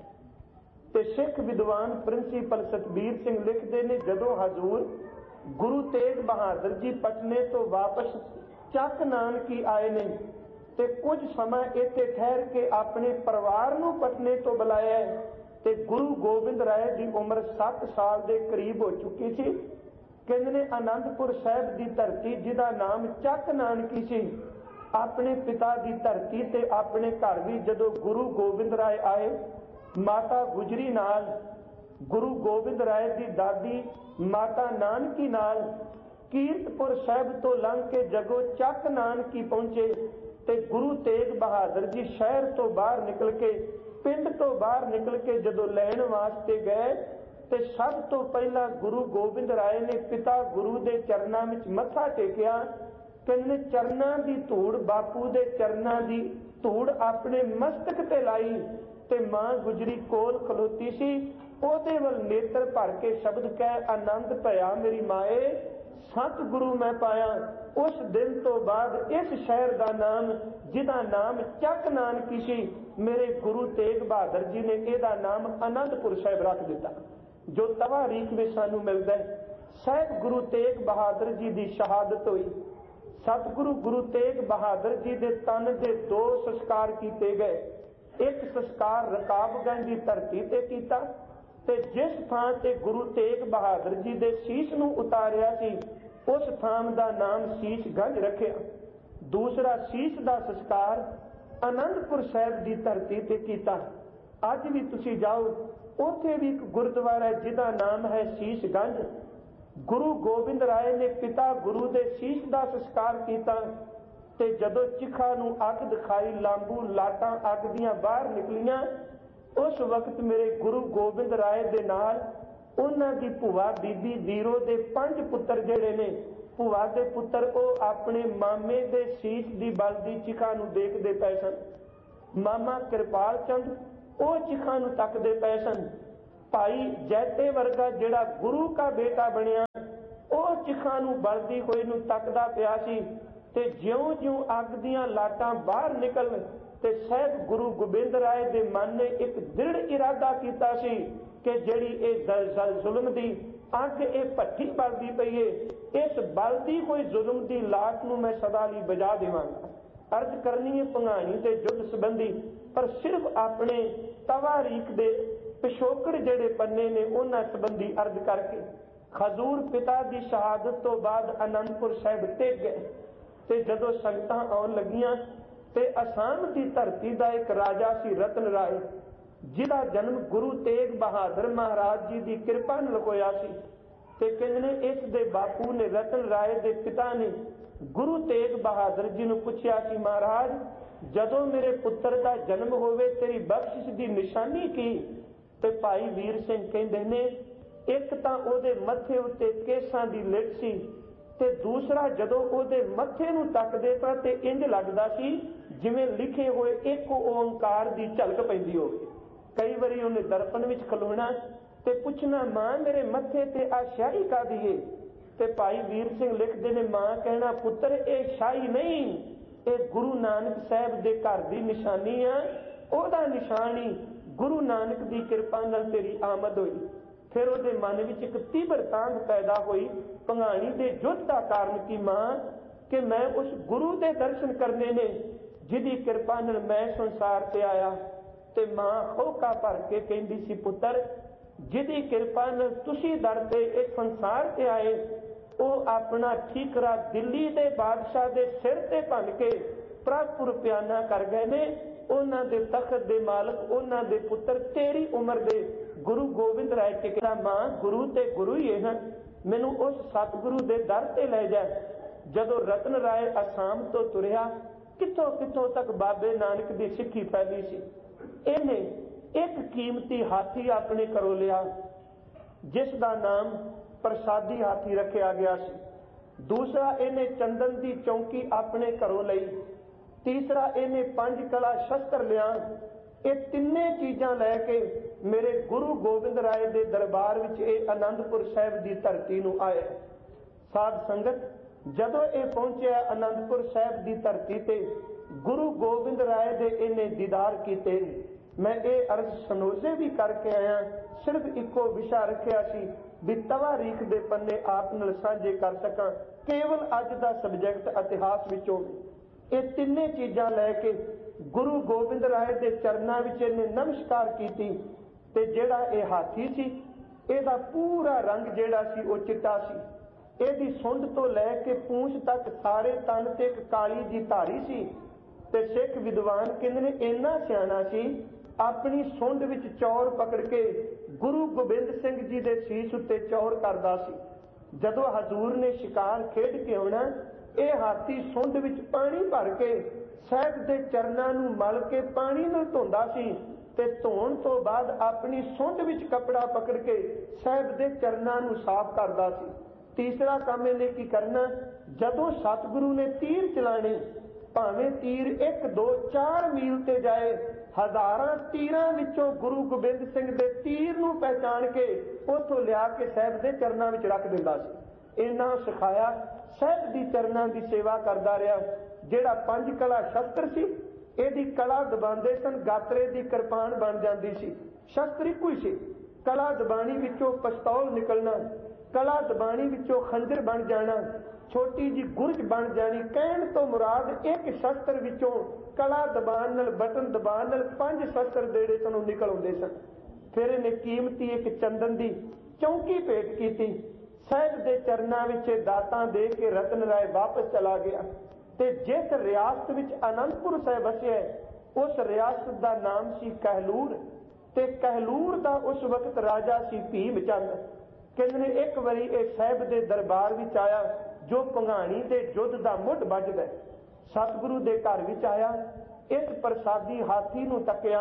S1: ਤੇ ਸਿੱਖ ਵਿਦਵਾਨ ਪ੍ਰਿੰਸੀਪਲ ਸਤਬੀਰ ਸਿੰਘ ਲਿਖਦੇ ਨੇ, ਜਦੋਂ ਹਜ਼ੂਰ ਗੁਰੂ ਤੇਗ ਬਹਾਦਰ ਜੀ ਪਟਨੇ ਤੋਂ ਵਾਪਸ ਚੱਕ ਨਾਨਕੀ ਆਏ ਨੇ ਤੇ ਕੁਝ ਸਮਾਂ ਇੱਥੇ ਠਹਿਰ ਕੇ ਆਪਣੇ ਪਰਿਵਾਰ ਨੂੰ ਪਟਨੇ ਤੋਂ ਬੁਲਾਇਆ ਤੇ ਗੁਰੂ ਗੋਬਿੰਦ ਰਾਏ ਦੀ ਉਮਰ ਸੱਤ ਸਾਲ ਦੇ ਕਰੀਬ ਹੋ ਚੁੱਕੀ ਸੀ। ਕਹਿੰਦੇ ਨੇ ਆਨੰਦਪੁਰ ਸਾਹਿਬ ਦੀ ਧਰਤੀ ਜਿਹਦਾ ਨਾਮ ਚੱਕ ਨਾਨਕੀ ਸੀ, ਆਪਣੇ ਪਿਤਾ ਦੀ ਧਰਤੀ ਤੇ ਆਪਣੇ ਘਰ ਵੀ ਜਦੋਂ ਗੁਰੂ ਗੋਬਿੰਦ ਰਾਏ ਆਏ, ਮਾਤਾ ਗੁਜਰੀ ਨਾਲ, ਗੁਰੂ ਗੋਬਿੰਦ ਰਾਏ ਦੀ ਦਾਦੀ ਮਾਤਾ ਨਾਨਕੀ ਨਾਲ ਕੀਰਤਪੁਰ ਸਾਹਿਬ ਤੋਂ ਲੰਘ ਕੇ ਜਗੋ ਚੱਕ ਨਾਨਕੀ ਪਹੁੰਚੇ ਤੇ ਗੁਰੂ ਤੇਗ ਬਹਾਦਰ ਜੀ ਸ਼ਹਿਰ ਤੋਂ ਬਾਹਰ ਨਿਕਲ ਕੇ, ਪਿੰਡ ਤੋਂ ਬਾਹਰ ਨਿਕਲ ਕੇ ਜਦੋਂ ਲੈਣ ਵਾਸਤੇ ਗਏ ਤੇ ਸਭ ਤੋਂ ਪਹਿਲਾਂ ਗੁਰੂ ਗੋਬਿੰਦ ਰਾਏ ਨੇ ਪਿਤਾ ਗੁਰੂ ਦੇ ਚਰਨਾਂ ਵਿੱਚ ਮੱਥਾ ਟੇਕਿਆ। ਕਹਿੰਦੇ ਚਰਨਾਂ ਦੀ ਧੂੜ, ਬਾਪੂ ਦੇ ਚਰਨਾਂ ਦੀ ਧੂੜ ਆਪਣੇ ਮਸਤਕ ਤੇ ਲਾਈ ਤੇ ਮਾਂ ਗੁਜਰੀ ਕੋਲ ਖਲੋਤੀ ਸੀ, ਉਹਦੇ ਵੱਲ ਨੇਤਰ ਭਰ ਕੇ ਸ਼ਬਦ ਕਹਿ, ਆਨੰਦ ਭਇਆ ਮੇਰੀ ਮਾਏ, ਸਤਿਗੁਰੂ ਮੈਂ ਪਾਇਆ। ਉਸ ਦਿਨ ਤੋਂ ਬਾਅਦ ਇਸ ਸ਼ਹਿਰ ਦਾ ਨਾਮ, ਜਿਹਦਾ ਨਾਮ ਚੱਕ ਨਾਨਕੀ ਸੀ, ਮੇਰੇ ਗੁਰੂ ਤੇਗ ਬਹਾਦਰ ਜੀ ਨੇ ਇਹਦਾ ਨਾਮ ਆਨੰਦਪੁਰ ਸਾਹਿਬ ਰੱਖ ਦਿੱਤਾ। ਜੋ ਤਵਾਰੀਖ ਵਿੱਚ ਸਾਨੂੰ ਮਿਲਦਾ ਹੈ, ਸਾਹਿਬ ਗੁਰੂ ਤੇਗ ਬਹਾਦਰ ਜੀ ਦੀ ਸ਼ਹਾਦਤ ਹੋਈ। ਸਤਿਗੁਰੂ ਗੁਰੂ ਤੇਗ ਬਹਾਦਰ ਜੀ ਦੇ ਤਨ ਦੇ ਦੋ ਸੰਸਕਾਰ ਕੀਤੇ ਗਏ। ਇੱਕ ਸੰਸਕਾਰ ਰਕਾਬਗੰਜ ਦੀ ਧਰਤੀ ਤੇ ਕੀਤਾ ਤੇ ਜਿਸ ਥਾਂ ਤੇ ਗੁਰੂ ਤੇਗ ਬਹਾਦਰ ਜੀ ਦੇ ਸੀਸ ਨੂੰ ਉਤਾਰਿਆ ਸੀ ਉਸ ਥਾਂ ਦਾ ਨਾਮ ਸੀਸਗੰਜ ਰੱਖਿਆ। ਦੂਸਰਾ ਸੀਸ ਦਾ ਸੰਸਕਾਰ ਆਨੰਦਪੁਰ ਸਾਹਿਬ ਦੀ ਧਰਤੀ ਤੇ ਕੀਤਾ। ਅੱਜ ਵੀ ਤੁਸੀਂ ਜਾਓ, ਉੱਥੇ ਵੀ ਇੱਕ ਗੁਰਦੁਆਰਾ ਜਿਹਦਾ ਨਾਮ ਹੈ ਸੀਸਗੰਜ। ਗੁਰੂ ਗੋਬਿੰਦ ਰਾਏ ਨੇ ਪਿਤਾ ਗੁਰੂ ਦੇ ਸੀਸ ਦਾ ਸੰਸਕਾਰ ਕੀਤਾ ਤੇ ਜਦੋਂ ਚਿਖਾ ਨੂੰ ਅੱਗ ਦਿਖਾਈ, ਲਾਂਬੂ ਲਾਟਾਂ ਅੱਗ ਦੀਆਂ ਬਾਹਰ ਨਿਕਲੀਆਂ, ਉਸ ਵਕਤ ਮੇਰੇ ਗੁਰੂ ਗੋਬਿੰਦ ਰਾਏ ਦੇ ਨਾਲ ਉਹਨਾਂ ਦੀ ਭੂਆ ਬੀਬੀ ਵੀਰੋ ਦੇ ਪੰਜ ਪੁੱਤਰ ਜਿਹੜੇ ਨੇ, ਭੂਆ ਦੇ ਪੁੱਤਰ, ਉਹ ਆਪਣੇ ਮਾਮੇ ਦੇ ਸੀਸ ਦੀ ਬਲਦੀ ਚਿਖਾ ਨੂੰ ਦੇਖਦੇ ਪਏ ਸਨ। ਮਾਮਾ ਕਿਰਪਾਲ ਚੰਦ ਉਹ ਚਿਖਾ ਨੂੰ ਤੱਕਦੇ ਪਏ ਸਨ। ਭਾਈ ਜੈਤੇ ਵਰਗਾ ਜਿਹੜਾ ਗੁਰੂ ਦਾ ਬੇਟਾ ਬਣਿਆ, ਉਹ ਚਿਖਾ ਨੂੰ ਬਲਦੀ ਹੋਈ ਨੂੰ ਤੱਕਦਾ ਪਿਆ ਸੀ ਤੇ ਜਿਉਂ-ਜਿਉਂ ਅੱਗ ਦੀਆਂ ਲਾਟਾਂ ਬਾਹਰ ਨਿਕਲਣ ਤੇ ਸਾਹਿਬ ਗੁਰੂ ਗੋਬਿੰਦ ਰਾਏ ਦੇ ਮਨ ਨੇ ਇੱਕ ਦ੍ਰਿੜ ਇਰਾਦਾ ਕੀਤਾ ਸੀ ਕਿ ਜਿਹੜੀ ਇਹ ਜ਼ੁਲਮ ਦੀ ਅੱਗ, ਇਹ ਭੱਠੀ ਬਲਦੀ ਪਈ ਏ, ਇਸ ਬਲਦੀ ਹੋਈ ਜ਼ੁਲਮ ਦੀ ਲਾਟ ਨੂੰ ਮੈਂ ਸਦਾ ਲਈ ਬੁਝਾ ਦੇਵਾਂਗਾ। ਅਰਜ਼ ਕਰਨੀ ਹੈ ਭੰਗਾਣੀ ਤੇ ਯੁੱਧ ਸੰਬੰਧੀ, ਪਰ ਸਿਰਫ ਆਪਣੇ ਤਵਾਰੀਖ ਦੇ ਪਿਛੋਕੜ ਜਿਹੜੇ ਪੰਨੇ ਨੇ ਉਹਨਾਂ ਸੰਬੰਧੀ ਅਰਜ਼ ਕਰਕੇ। ਖਜ਼ੂਰ ਪਿਤਾ ਦੀ ਸ਼ਹਾਦਤ ਤੋਂ ਬਾਅਦ ਅਨੰਦਪੁਰ ਸਾਹਿਬ ਟਿਕ ਗਏ ਤੇ ਜਦੋਂ ਸੰਗਤਾਂ ਆਉਣ ਲੱਗੀਆਂ ਤੇ ਅਸਾਮ ਦੀ ਧਰਤੀ ਦਾ ਇੱਕ ਰਾਜਾ ਸੀ ਰਤਨ ਰਾਏ, ਜਿਹਦਾ ਜਨਮ ਗੁਰੂ ਤੇਗ ਬਹਾਦਰ ਮਹਾਰਾਜ ਜੀ ਦੀ ਕਿਰਪਾ ਨਾਲ ਹੋਇਆ ਸੀ। ਤੇ ਕਹਿੰਦੇ ਨੇ ਇਸ ਦੇ ਬਾਪੂ ਨੇ, ਰਤਨ ਰਾਏ ਦੇ ਪਿਤਾ ਨੇ ਗੁਰੂ ਤੇਗ ਬਹਾਦਰ ਜੀ ਨੂੰ ਪੁੱਛਿਆ ਕਿ ਮਹਾਰਾਜ, ਜਦੋਂ ਮੇਰੇ ਪੁੱਤਰ ਦਾ ਜਨਮ ਹੋਵੇ ਤੇਰੀ ਬਖਸ਼ਿਸ਼ ਦੀ ਨਿਸ਼ਾਨੀ ਕੀ? ਤੇ ਭਾਈ ਵੀਰ ਸਿੰਘ ਕਹਿੰਦੇ ਨੇ ਇੱਕ ਤਾਂ ਉਹਦੇ ਮੱਥੇ ਉੱਤੇ ਕੇਸਾਂ ਦੀ ਲਿਟ ਸੀ ਤੇ ਦੂਸਰਾ ਜਦੋਂ ਉਹਦੇ ਮੱਥੇ ਨੂੰ ਤੱਕਦੇ ਤਾਂ ਤੇ ਇੰਜ ਲੱਗਦਾ ਸੀ ਜਿਵੇਂ ਲਿਖੇ ਹੋਏ ਇੱਕ ਓੰਕਾਰ ਦੀ ਝਲਕ ਪੈਂਦੀ ਹੋਵੇ। ਕਈ ਵਾਰੀ ਉਹਨੇ ਦਰਪਣ ਵਿੱਚ ਖਲੋਣਾ ਤੇ ਪੁੱਛਣਾ, ਮਾਂ ਮੇਰੇ ਮੱਥੇ ਤੇ ਆ ਸ਼ਾਹੀ ਕਾਹਦੀ ਏ? ਤੇ ਭਾਈ ਵੀਰ ਸਿੰਘ ਲਿਖਦੇ ਨੇ, ਮਾਂ ਕਹਿਣਾ, ਪੁੱਤਰ ਇਹ ਸ਼ਾਹੀ ਨਹੀਂ, ਇਹ ਗੁਰੂ ਨਾਨਕ ਸਾਹਿਬ ਦੇ ਘਰ ਦੀ ਨਿਸ਼ਾਨੀ ਆ, ਉਹਦਾ ਨਿਸ਼ਾਨੀ ਗੁਰੂ ਨਾਨਕ ਦੀ ਕਿਰਪਾ ਨਾਲ ਤੇਰੀ ਆਮਦ ਹੋਈ। ਫਿਰ ਉਹਦੇ ਮਨ ਵਿੱਚ ਇੱਕ ਤੀਬਰ ਤਾਂਘ ਪੈਦਾ ਹੋਈ ਭੰਗਾਣੀ ਦੇ ਯੁੱਧ ਦਾ ਕਾਰਨ ਕੀ ਮਾਂ, ਕਿ ਮੈਂ ਉਸ ਗੁਰੂ ਦੇ ਦਰਸ਼ਨ ਕਰਨੇ ਨੇ ਜਿਹਦੀ ਕਿਰਪਾ ਨਾਲ ਮੈਂ ਸੰਸਾਰ ਤੇ ਆਇਆ। ਤੇ ਮਾਂ ਹੋਕਾ ਭਰ ਕੇ ਕਹਿੰਦੀ ਸੀ, ਪੁੱਤਰ ਜਿਹਦੀ ਕਿਰਪਾ ਨਾਲ ਤੁਸੀਂ ਦਰ ਤੇ ਇਸ ਸੰਸਾਰ ਤੇ ਆਏ, ਉਹ ਆਪਣਾ ਠੀਕਰਾ ਦਿੱਲੀ ਦੇ ਬਾਦਸ਼ਾਹ ਦੇ ਸਿਰ ਤੇ ਭੰਨ ਕੇ ਪ੍ਰਭੂ ਪਿਆਨਾ ਕਰ ਗਏ ਨੇ। ਉਹਨਾਂ ਦੇ ਤਖਤ ਦੇ ਮਾਲਕ ਉਹਨਾਂ ਦੇ ਪੁੱਤਰ ਤੇਰੀ ਉਮਰ ਦੇ ਗੁਰੂ ਗੋਬਿੰਦ ਰਾਏ ਟਿਕਦਾ। ਮਾਂ ਗੁਰੂ ਤੇ ਗੁਰੂ ਹੀ ਹੈ, ਮੈਨੂੰ ਉਸ ਸਤਿਗੁਰੂ ਦੇ ਦਰ ਤੇ ਲੈ ਜਾ। ਜਦੋਂ ਰਤਨ ਰਾਏ ਅਸਾਮ ਤੋਂ ਤੁਰਿਆ, ਕਿੱਥੋਂ ਕਿੱਥੋਂ ਤੱਕ ਬਾਬੇ ਨਾਨਕ ਦੀ ਸਿੱਖੀ ਫੈਲੀ ਸੀ। ਇਹਨੇ ਇੱਕ ਕੀਮਤੀ ਹਾਥੀ ਆਪਣੇ ਘਰੋਂ ਲਿਆ ਜਿਸ ਦਾ ਨਾਮ ਪ੍ਰਸਾਦੀ ਹਾਥੀ ਰੱਖਿਆ ਗਿਆ ਸੀ। ਦੂਸਰਾ ਇਹਨੇ ਚੰਦਨ ਦੀ ਚੌਂਕੀ ਆਪਣੇ ਘਰੋਂ ਲਈ। ਤੀਸਰਾ ਇਹਨੇ ਪੰਜ ਕਲਾ ਸ਼ਸਤਰ ਲਿਆ। ਇਹ ਤਿੰਨੇ ਚੀਜ਼ਾਂ ਲੈ ਕੇ ਮੇਰੇ ਗੁਰੂ ਗੋਬਿੰਦ ਰਾਏ ਦੇ ਦਰਬਾਰ ਵਿੱਚ ਇਹ ਅਨੰਦਪੁਰ ਸਾਹਿਬ ਦੀ ਧਰਤੀ ਨੂੰ ਆਇਆ। ਸਾਧ ਸੰਗਤ, ਜਦੋਂ ਇਹ ਪਹੁੰਚਿਆ ਅਨੰਦਪੁਰ ਸਾਹਿਬ ਦੀ ਧਰਤੀ ਤੇ, ਗੁਰੂ ਗੋਬਿੰਦ ਰਾਏ ਦੇ ਇਹਨੇ ਦੀਦਾਰ ਕੀਤੇ। ਮੈਂ ਇਹ ਅਰਜ਼ ਸਨੋਜ਼ੇ ਵੀ ਕਰਕੇ ਆਇਆ, ਸਿਰਫ ਇੱਕੋ ਵਿਸ਼ਾ ਰੱਖਿਆ ਸੀ ਵੀ ਤਵਾਰੀਖ ਦੇ ਪੰਨੇ ਆਪ ਨਾਲ ਸਾਂਝੇ ਕਰ ਸਕਾਂ, ਕੇਵਲ ਅੱਜ ਦਾ ਸਬਜੈਕਟ ਇਤਿਹਾਸ ਵਿੱਚੋਂ। ਇਹ ਤਿੰਨੇ ਚੀਜ਼ਾਂ ਲੈ ਕੇ ਗੁਰੂ ਗੋਬਿੰਦ ਰਾਏ ਦੇ ਚਰਨਾਂ ਵਿੱਚ ਇਹਨੇ ਨਮਸਕਾਰ ਕੀਤੀ। ਤੇ ਜਿਹੜਾ ਇਹ ਹਾਥੀ ਸੀ, ਇਹਦਾ ਪੂਰਾ ਰੰਗ ਜਿਹੜਾ ਸੀ ਉਹ ਚਿੱਟਾ ਸੀ। ਇਹਦੀ ਸੁੰਡ ਤੋਂ ਲੈ ਕੇ ਪੂੰਛ ਤੱਕ ਸਾਰੇ ਤਨ ਤੇ ਇੱਕ ਕਾਲੀ ਜੀ ਧਾਰੀ ਸੀ। ਤੇ ਸਿੱਖ ਵਿਦਵਾਨ ਕਹਿੰਦੇ ਨੇ ਇੰਨਾ ਸਿਆਣਾ ਸੀ, ਆਪਣੀ ਸੁੰਡ ਵਿੱਚ ਚੌਰ ਪਕੜ ਕੇ ਗੁਰੂ ਗੋਬਿੰਦ ਸਿੰਘ ਜੀ ਦੇ ਸੀਸ ਉੱਤੇ ਚੌਰ ਕਰਦਾ ਸੀ। ਜਦੋਂ ਹਜ਼ੂਰ ਨੇ ਸ਼ਿਕਾਰ ਖੇਡ ਕੇ ਆਉਣਾ, ਇਹ ਹਾਥੀ ਸੁੰਡ ਵਿੱਚ ਪਾਣੀ ਭਰ ਕੇ ਸਾਹਿਬ ਦੇ ਚਰਨਾਂ ਨੂੰ ਮਲ ਕੇ ਪਾਣੀ ਨਾਲ ਧੋਂਦਾ ਸੀ ਤੇ ਧੋਣ ਤੋਂ ਬਾਅਦ ਆਪਣੀ ਸੁੰਡ ਵਿੱਚ ਕੱਪੜਾ ਪਕੜ ਕੇ ਸਾਹਿਬ ਦੇ ਚਰਨਾਂ ਨੂੰ ਸਾਫ਼ ਕਰਦਾ ਸੀ। ਤੀਸਰਾ ਕੰਮ ਇਹਨੇ ਕੀ ਕਰਨਾ, ਜਦੋਂ ਸਤਿਗੁਰੂ ਨੇ ਤੀਰ ਚਲਾਣੇ, ਭਾਵੇਂ ਤੀਰ ਇੱਕ ਦੋ ਚਾਰ ਮੀਲ ਤੇ ਜਾਏ, ਹਜ਼ਾਰਾਂ ਤੀਰਾਂ ਵਿੱਚੋਂ ਗੁਰੂ ਗੋਬਿੰਦ ਸਿੰਘ ਦੇ ਤੀਰ ਨੂੰ ਪਹਿਚਾਣ ਕੇ ਉੱਥੋਂ ਲਿਆ ਕੇ ਸਾਹਿਬ ਦੇ ਚਰਨਾਂ ਵਿੱਚ ਰੱਖ ਦਿੰਦਾ ਸੀ। ਇਹਨਾਂ ਸਿਖਾਇਆ, ਸਾਹਿਬ ਦੀ ਚਰਨਾਂ ਦੀ ਸੇਵਾ ਕਰਦਾ ਰਿਹਾ। ਜਿਹੜਾ ਪੰਜ ਕਲਾ ਸ਼ਸਤਰ ਸੀ, ਇਹਦੀ ਕਲਾ ਦਬਾਉਂਦੇ ਸਨ, ਗਾਤਰੇ ਦੀ ਕਿਰਪਾਨ ਬਣ ਜਾਂਦੀ ਸੀ। ਸ਼ਸਤਰ ਇੱਕੋ ਹੀ ਸੀ। ਕਲਾ ਦਬਾਣੀ ਵਿੱਚੋਂ ਪਿਸਤੌਲ ਨਿਕਲਣਾ, ਕਲਾ ਦਬਾਣੀ ਵਿੱਚੋਂ ਖੰਜਰ ਬਣ ਜਾਣਾ, ਛੋਟੀ ਜੀ ਗੁਰਜ ਬਣ ਜਾਣੀ। ਕਹਿਣ ਤੋਂ ਮੁਰਾਦ ਇੱਕ ਸ਼ਸਤਰ ਵਿੱਚੋਂ ਕਲਾ ਦਬਾਨ ਨਾਲ, ਬਟਨ ਦਬਾਨ ਨਾਲ ਪੰਜ ਸ਼ਸਤਰ ਜਿਹੜੇ ਸਨ ਉਹ ਨਿਕਲ ਆਉਂਦੇ ਸਨ। ਫਿਰ ਇਹਨੇ ਕੀਮਤੀ ਇੱਕ ਚੰਦਨ ਦੀ ਚੌਂਕੀ ਭੇਟ ਕੀਤੀ। ਸਾਹਿਬ ਦੇ ਚਰਨਾਂ ਵਿੱਚ ਦਾਤਾਂ ਦੇ ਕੇ ਰਤਨ ਰਾਏ ਵਾਪਸ ਚਲਾ ਗਿਆ। ਤੇ ਜਿਸ ਰਿਆਸਤ ਵਿੱਚ ਅਨੰਦਪੁਰ ਸਾਹਿਬ ਵਸਿਆ, ਉਸ ਰਿਆਸਤ ਦਾ ਨਾਮ ਸੀ ਕਹਿਲੂਰ। ਤੇ ਕਹਿਲੂਰ ਦਾ ਉਸ ਵਕਤ ਰਾਜਾ ਸੀ ਭੀਮ ਚੰਦ। ਕਹਿੰਦੇ ਨੇ ਇੱਕ ਵਾਰੀ ਇਹ ਸਾਹਿਬ ਦੇ ਦਰਬਾਰ ਵਿੱਚ ਆਇਆ ਜੋ ਭੰਗਾਣੀ ਦੇ ਯੁੱਧ ਦਾ ਮੁੱਢ ਵੱਜਦਾ। ਸਤਿਗੁਰੂ ਦੇ ਘਰ ਵਿੱਚ ਆਇਆ, ਇਸ ਪ੍ਰਸਾਦੀ ਹਾਥੀ ਨੂੰ ਤੱਕਿਆ,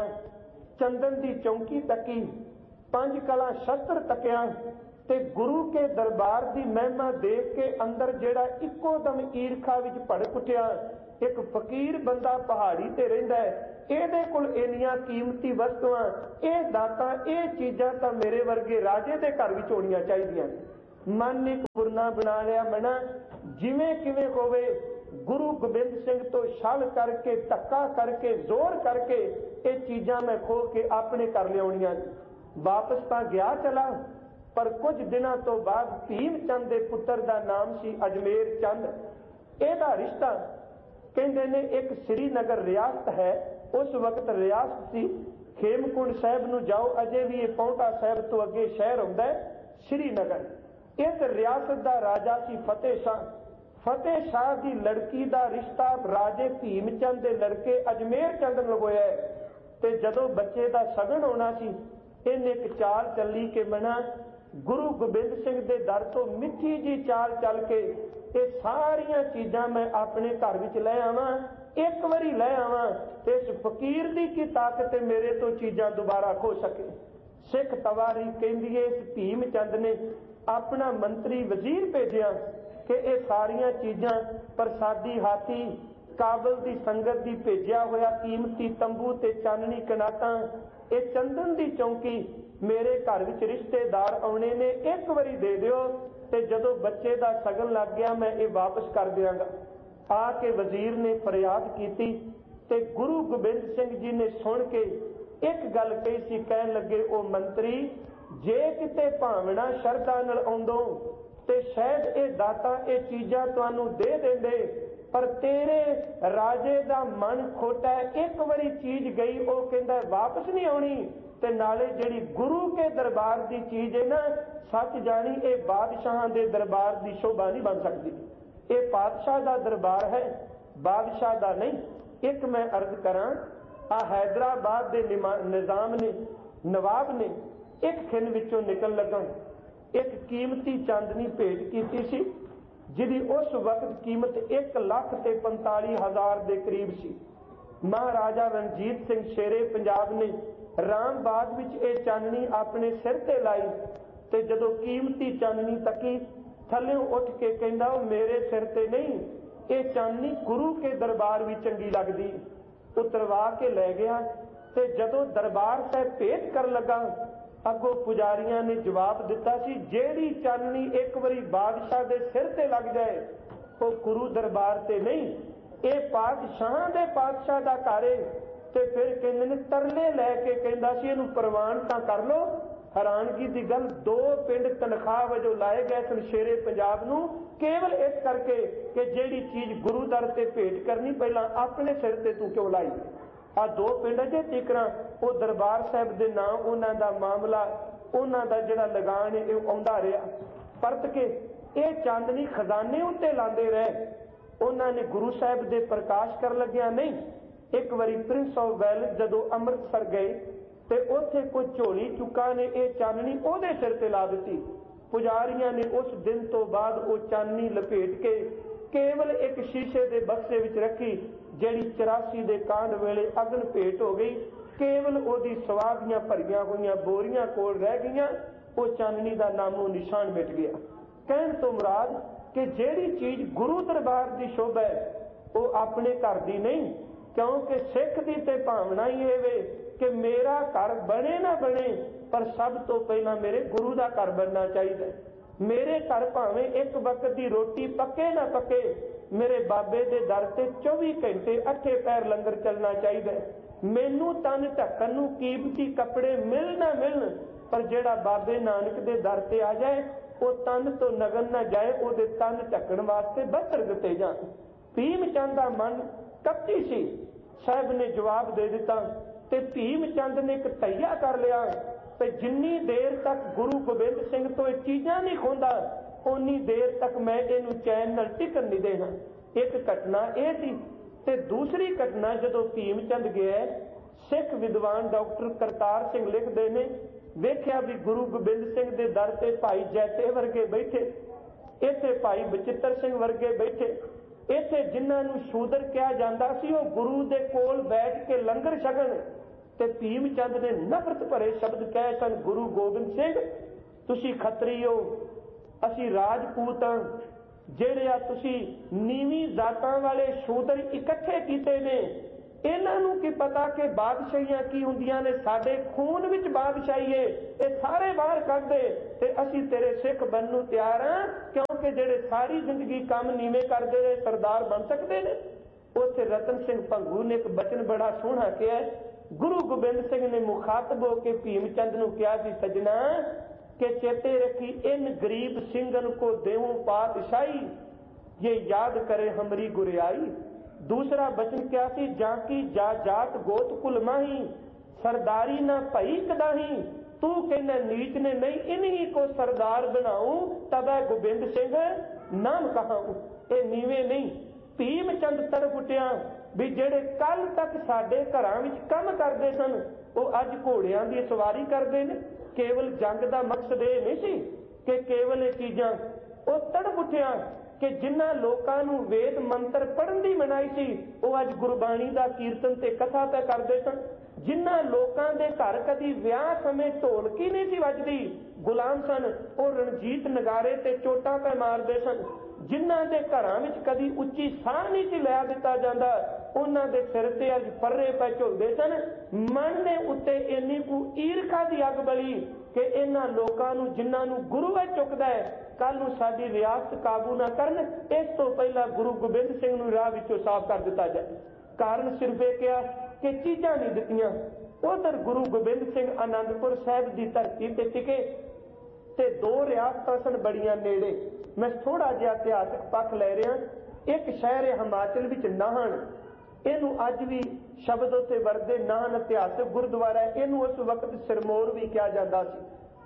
S1: ਚੰਦਨ ਦੀ ਚੌਂਕੀ ਤੱਕੀ, ਪੰਜ ਕਲਾ ਸ਼ਸਤਰ ਤੱਕਿਆ ਤੇ ਗੁਰੂ ਕੇ ਦਰਬਾਰ ਦੀ ਮਹਿਮਾ ਦੇਖ ਕੇ ਅੰਦਰ ਜਿਹੜਾ ਇੱਕੋ ਦਮ ਈਰਖਾ ਵਿੱਚ ਭੜਕ ਉੱਠਿਆ। ਇੱਕ ਫਕੀਰ ਬੰਦਾ ਪਹਾੜੀ ਤੇ ਰਹਿੰਦਾ ਹੈ, ਇਹਦੇ ਕੋਲ ਇੰਨੀਆਂ ਕੀਮਤੀ ਵਸਤੂਆਂ, ਇਹ ਦਾਤਾਂ, ਇਹ ਚੀਜ਼ਾਂ ਤਾਂ ਮੇਰੇ ਵਰਗੇ ਰਾਜੇ ਦੇ ਘਰ ਵਿੱਚ ਹੋਣੀਆਂ ਚਾਹੀਦੀਆਂ। ਮਨ ਨੇ ਪੁਰਨਾ ਬਣਾ ਲਿਆ, ਮਨਾ ਜਿਵੇਂ ਕਿਵੇਂ ਹੋਵੇ ਗੁਰੂ ਗੋਬਿੰਦ ਸਿੰਘ ਤੋਂ ਛਲ ਕਰਕੇ, ਧੱਕਾ ਕਰਕੇ, ਜ਼ੋਰ ਕਰਕੇ ਇਹ ਚੀਜ਼ਾਂ ਮੈਂ ਖੋ ਕੇ ਆਪਣੇ ਘਰ ਲਿਆਉਣੀਆਂ। ਵਾਪਸ ਤਾਂ ਗਿਆ ਚਲਾ, ਪਰ ਕੁਝ ਦਿਨਾਂ ਤੋਂ ਬਾਅਦ ਭੀਮ ਚੰਦ ਦੇ ਪੁੱਤਰ ਦਾ ਨਾਮ ਸੀ ਅਜਮੇਰ ਚੰਦ। ਇਹਦਾ ਰਿਸ਼ਤਾ ਕਹਿੰਦੇ ਨੇ ਇੱਕ ਸ੍ਰੀਨਗਰ ਰਿਆਸਤ ਹੈ, ਉਸ ਵਕਤ ਰਿਆਸਤ ਸੀ। ਖੇਮਕੁੰਡ ਸਾਹਿਬ ਨੂੰ ਜਾਓ, ਅਜੇ ਵੀ ਇਹ ਪੌਂਟਾ ਸਾਹਿਬ ਤੋਂ ਅੱਗੇ ਸ਼ਹਿਰ ਹੁੰਦਾ ਹੈ ਸ੍ਰੀਨਗਰ। इस रियासत का राजा सी फतेह शाह। फतेह शाह की लड़की का रिश्ता राजे भीम चंद के लड़के अजमेर चंद नाल होया है। ते जदों बच्चे का सगन होना सी, इन्हें एक चाल चली कि मना गुरु गोबिंद सिंह के दर तो मिठी जी चाल चल के ये सारिया चीज़ां मैं अपने घर विच लै आवां, एक बारी लै आवां ते इस फकीर की की ताकत मेरे तो चीज़ां दोबारा खो सके। सिख तवारी कहंदी है इस भीम चंद ने अपना मंत्री वजीर भेजिया कि ये सारिया चीज़ां प्रसादी हाथी काबल की संगत की भेजिया होया कीमती तंबू ते चाननी कनाटा ये चंदन की चौंकी मेरे घर विच रिश्तेदार आने ने एक बारी दे दिओ ते जदों बच्चे का सगन लग गया मैं ये वापस कर दियांगा। आके वजीर ने फरियाद की ते गुरु गोबिंद सिंह जी ने सुन के एक गल कही सी, कहन लगे ओ मंत्री जे किते भावना शरधा नाल आउंदो ते शायद ये दाता ये चीज़ां तुहानू दे देंदे, पर तेरे राजे का मन खोटा है, एक बारी चीज गई वो कहंदा वापस नहीं आनी ते नाले जिहड़ी गुरु के दरबार की चीज है ना सच जानी ये बादशाह के दरबार की शोभा नहीं बन सकती। ये पातशाह का दरबार है, बादशाह का नहीं। एक मैं अर्ज करा आ हैदराबाद के निजाम ने नवाब ने एक खिन विचों निकल लगा एक कीमती चांदनी भेंट की सी जिहदी उस वक्त कीमत एक लाख ते पंताली हज़ार के करीब सी। महाराजा रणजीत सिंह शेरे पंजाब ने रामबाग विच ये चाननी अपने सिर ते लाई ते जदों कीमती चाननी तकी थल्लों उठ के कहंदा मेरे सिर ते नहीं, ये चाननी गुरु के दरबार भी चंगी लगदी। उतरवा के लै गया ते जदों दरबार साहब भेंट कर लगा अगों पुजारियां ने जवाब दिता सी जेड़ी चाननी एक बारी बादशाह दे सिर ते लग जाए वो गुरु दरबार ते नहीं, ये पातशाह दे पातशाह दा घर है। ते फिर कहंदे ने तरले लैके कहंदा सी इहनूं प्रवान तां कर लो। हैरानगी की गल दो पिंड तनख्वाह वजों लाए गए सन शेरे पंजाब नूं केवल इस करके कि जेड़ी चीज गुरु दर ते भेंट करनी पहला अपने सिर ते तू क्यों लाई। आ दो पिंड जे तिकरा वो दरबार साहब दे नाम उन्हां दा मामला उन्हां दा जिहड़ा लगान है इह आउंदा रहा। परत के ये चांदनी खजाने उत्ते लांदे रहे। उन्हां ने गुरु साहब दे प्रकाश कर लग्या नहीं। एक बारी प्रिंस ऑफ वेल्स जदों अमृतसर गए ते उत्थे कोई झोली चुका ने यह चाननी उहदे सिर ते ला दी। पुजारियां ने उस दिन तो बाद वो चाननी लपेट के केवल एक शीशे के बक्से विच रखी जिहड़ी चौरासी दे कांड वेले अगन भेंट हो गई। केवल ओदी सवादियां भरियां हुई बोरियां कोल रह गईयां, वो चाननी का नामो निशान मिट गया। कहण तो मुराद कि जिहड़ी चीज गुरु दरबार की शोभा है वो अपने घर की नहीं, क्योंकि सिख की तो भावना ही है वे कि मेरा घर बने ना बने पर सब तो पहला मेरे गुरु का घर बनना चाहिए। मेरे घर भावें एक वक्त की रोटी पके ना पके मेरे बाबे के दर से चौबी घंटे अठे पैर लंगर चलना चाहिए। मैनू तन ढकन नूं कीमती कपड़े मिल ना मिलन पर जेड़ा बाबे नानक के दर से आ जाए वो तन तो नगन ना जाए, वो तन ढकन वास्ते बस्तर दिते जान। भीम चंद का मन कपटी सी। साहब ने जवाब दे दिता ते भीम चंद ने एक तैया कर लिया ते जिन्नी देर तक गुरु गोबिंद सिंह तो ये चीज़ां नहीं खोंदा उन्नी देर तक मैं इनू चैन नाल टिकन नहीं देना। एक घटना यह सी ते दूसरी घटना जदों भीम चंद गया सिख विद्वान डॉक्टर करतार सिंह लिखते ने वेख्या भी गुरु गोबिंद सिंह के दर से भाई जैते वर्गे बैठे, इत्थे भाई बचित्र सिंह वर्गे बैठे, इत्थे जिन्हां नूं शूदर कहा जाता सी वो गुरु दे कोल बैठ के लंगर छकण ते भीम चंद ने नफरत भरे शब्द कहे सन गुरु गोबिंद सिंह तुसी खतरी हो असी राजपूत हां, जिहड़े आ तुसी नीवी जातां वाले शूदर इकट्ठे कीते ने इन्हां नूं की पता कि बादशाहियां की हुंदियां ने, साडे खून विच बादशाही है, ये सारे बाहर कढ दे ते असी तेरे सिख बनन नूं तैयार हां, क्योंकि जिहड़े सारी जिंदगी काम नीवें करदे रहे सरदार बन सकते हैं। उत्थे रतन सिंह भंगू ने एक बचन बड़ा सोहना कहा। गुरु गोबिंद सिंह ने मुखातब होकर भीम चंद नूं कहा सी सजना के चेते रखी इन गरीब सिंगन को देवों पातशाही ये याद करे हमारी गुरियाई। दूसरा बचन क्या सी जाकी जा जात गोत कुल माही सरदारी ना भई कदाही तू कहना नीच ने नहीं, इन्हीं को सरदार बनाऊं तबै गोबिंद सिंह नाम कहाऊं। ये नीवे नहीं। भीम चंद तड़प उठिया भी जेड़े कल तक साडे घरां विच काम करदे सन वो अज घोड़ियां दी सवारी करदे ने। केवल जंग दा मकसद ये नहीं सी कि केवल ये चीज़ां। वो तड़प उठिया कि जिन्हां लोकां नूं वेद मंत्र पढ़न दी मनाई सी वो अज गुरबाणी दा कीर्तन ते कथा पे करदे सन। जिन्हां लोकां दे घर कदी विआह समय ढोलकी नहीं सी वजदी, गुलाम सन, वो रणजीत नगारे ते चोटां पे मारदे सन। जिन्हां दे घरां विच कदी उच्ची साह नहीं सी लिया दिता जांदा, उन्हां दे सिर ते अज पर्रे पे झुलदे सन। मन दे उत्ते इन्नी कु ईरखा दी अग बली कि इन्हां लोकां नूं जिन्हां नूं गुरु है चुकदा है, कल नूं साडी रियासत काबू ना करन, इस तो पहला गुरु गोबिंद सिंह नूं राह विचों साफ कर दिता जाए। कारण सिर्फ ये किया कि चीज़ां नहीं दित्तियां। उधर गुरु गोबिंद सिंह आनंदपुर साहिब की धरती ते टिके ते दो रियासतां सन बड़ियां नेड़े। मैं थोड़ा जिहा इतिहासक पक्ष लै रहा। एक शहर है हिमाचल विच नाहन, इनू अज भी शब्द उत्ते वरते नाहन इतिहासक गुरुद्वारा है। इनू उस वक्त सिरमौर भी कहा जाता सी।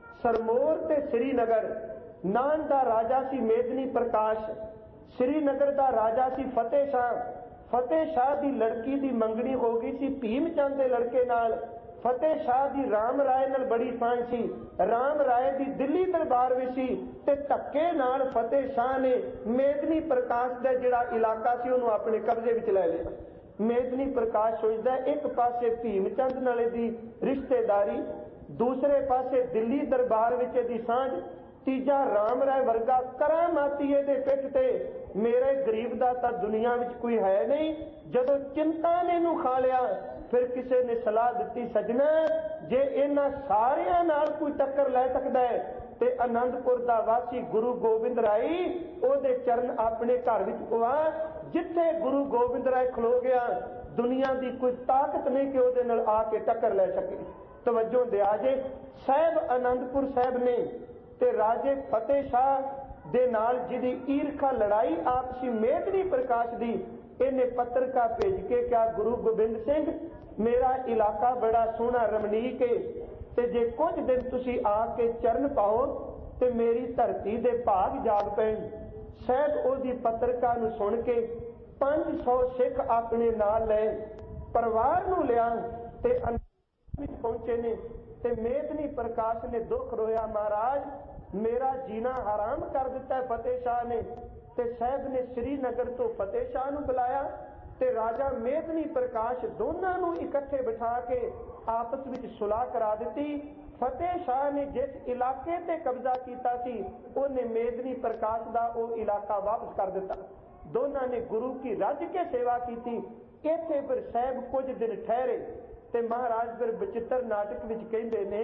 S1: सिरमौर ते श्रीनगर, नाहन दा राजा सी मेदनी प्रकाश, श्रीनगर दा राजा सी फतेह शाह। फतेह शाह की लड़की की मंगनी हो गई सी भीम चंद के लड़के नाल। फतेह शाह की राम राय नाल बड़ी साझ सी। राम राय की दिल्ली दरबार भी सी ते धक्के नाल फतेह शाह ने मेदनी प्रकाश का जिहड़ा इलाका सी उन्होंने अपने कब्जे विच लै लिया। मेदनी प्रकाश सोचदा एक पासे भीम चंद नाले दी रिश्तेदारी, दूसरे पासे दिल्ली दरबार विच दी साझ, तीजा राम राय वर्गा करामाती दे पिठ ते मेरे गरीब दा तां दुनिया विच कोई है नहीं। जदों चिंता ने नूं खा लिया फिर किसी ने सलाह दी, सजना जे इन्हां सारियां नाल कोई टक्कर लै सकदा है ते आनंदपुर दा वासी गुरु गोबिंद राय ओहदे चरण अपने घर विच पवा। जिथे गुरु गोबिंद राय खलो गया दुनिया की कोई ताकत नहीं कि ओहदे नाल आके टक्कर लै सके। तवज्जो दिया जे साहिब आनंदपुर साहिब ने ते राजे फतेह शाह दे नाल जिहदी ईरखा लड़ाई आपसी मेदनी प्रकाश दी, इन्हें पत्रका भेज के क्या गुरु गोबिंद सिंह मेरा इलाका बड़ा सोहना रमणीक है ते जे कुछ दिन तुसी आके चरण पाओ ते मेरी धरती दे भाग जाग पैण। साहब ओदी पत्रका नूं सुन के पांच सौ सिख अपने नाल ले परिवार नूं लिया ते विच पहुंचे ने ते मेदनी प्रकाश ने दुख रोया, महाराज मेरा जीना हराम कर दिता है फतेह शाह ने। ते साहब ने श्रीनगर तो फतेह शाह नूं बुलाया ते राजा मेदनी प्रकाश दोनों नूं इकट्ठे बिठा के आपस विच सुलह करा दी। फतेह शाह ने जिस इलाके ते कब्जा किया सी उन्हें मेदनी प्रकाश का वो इलाका वापस कर दिता। दोनों ने गुरु की रज के सेवा की थी। इत्थे फिर साहब कुछ दिन ठहरे ते महाराज फिर बचित्र नाटक विच कहंदे ने,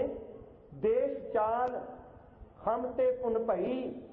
S1: देश चाल हम ते पुन भई,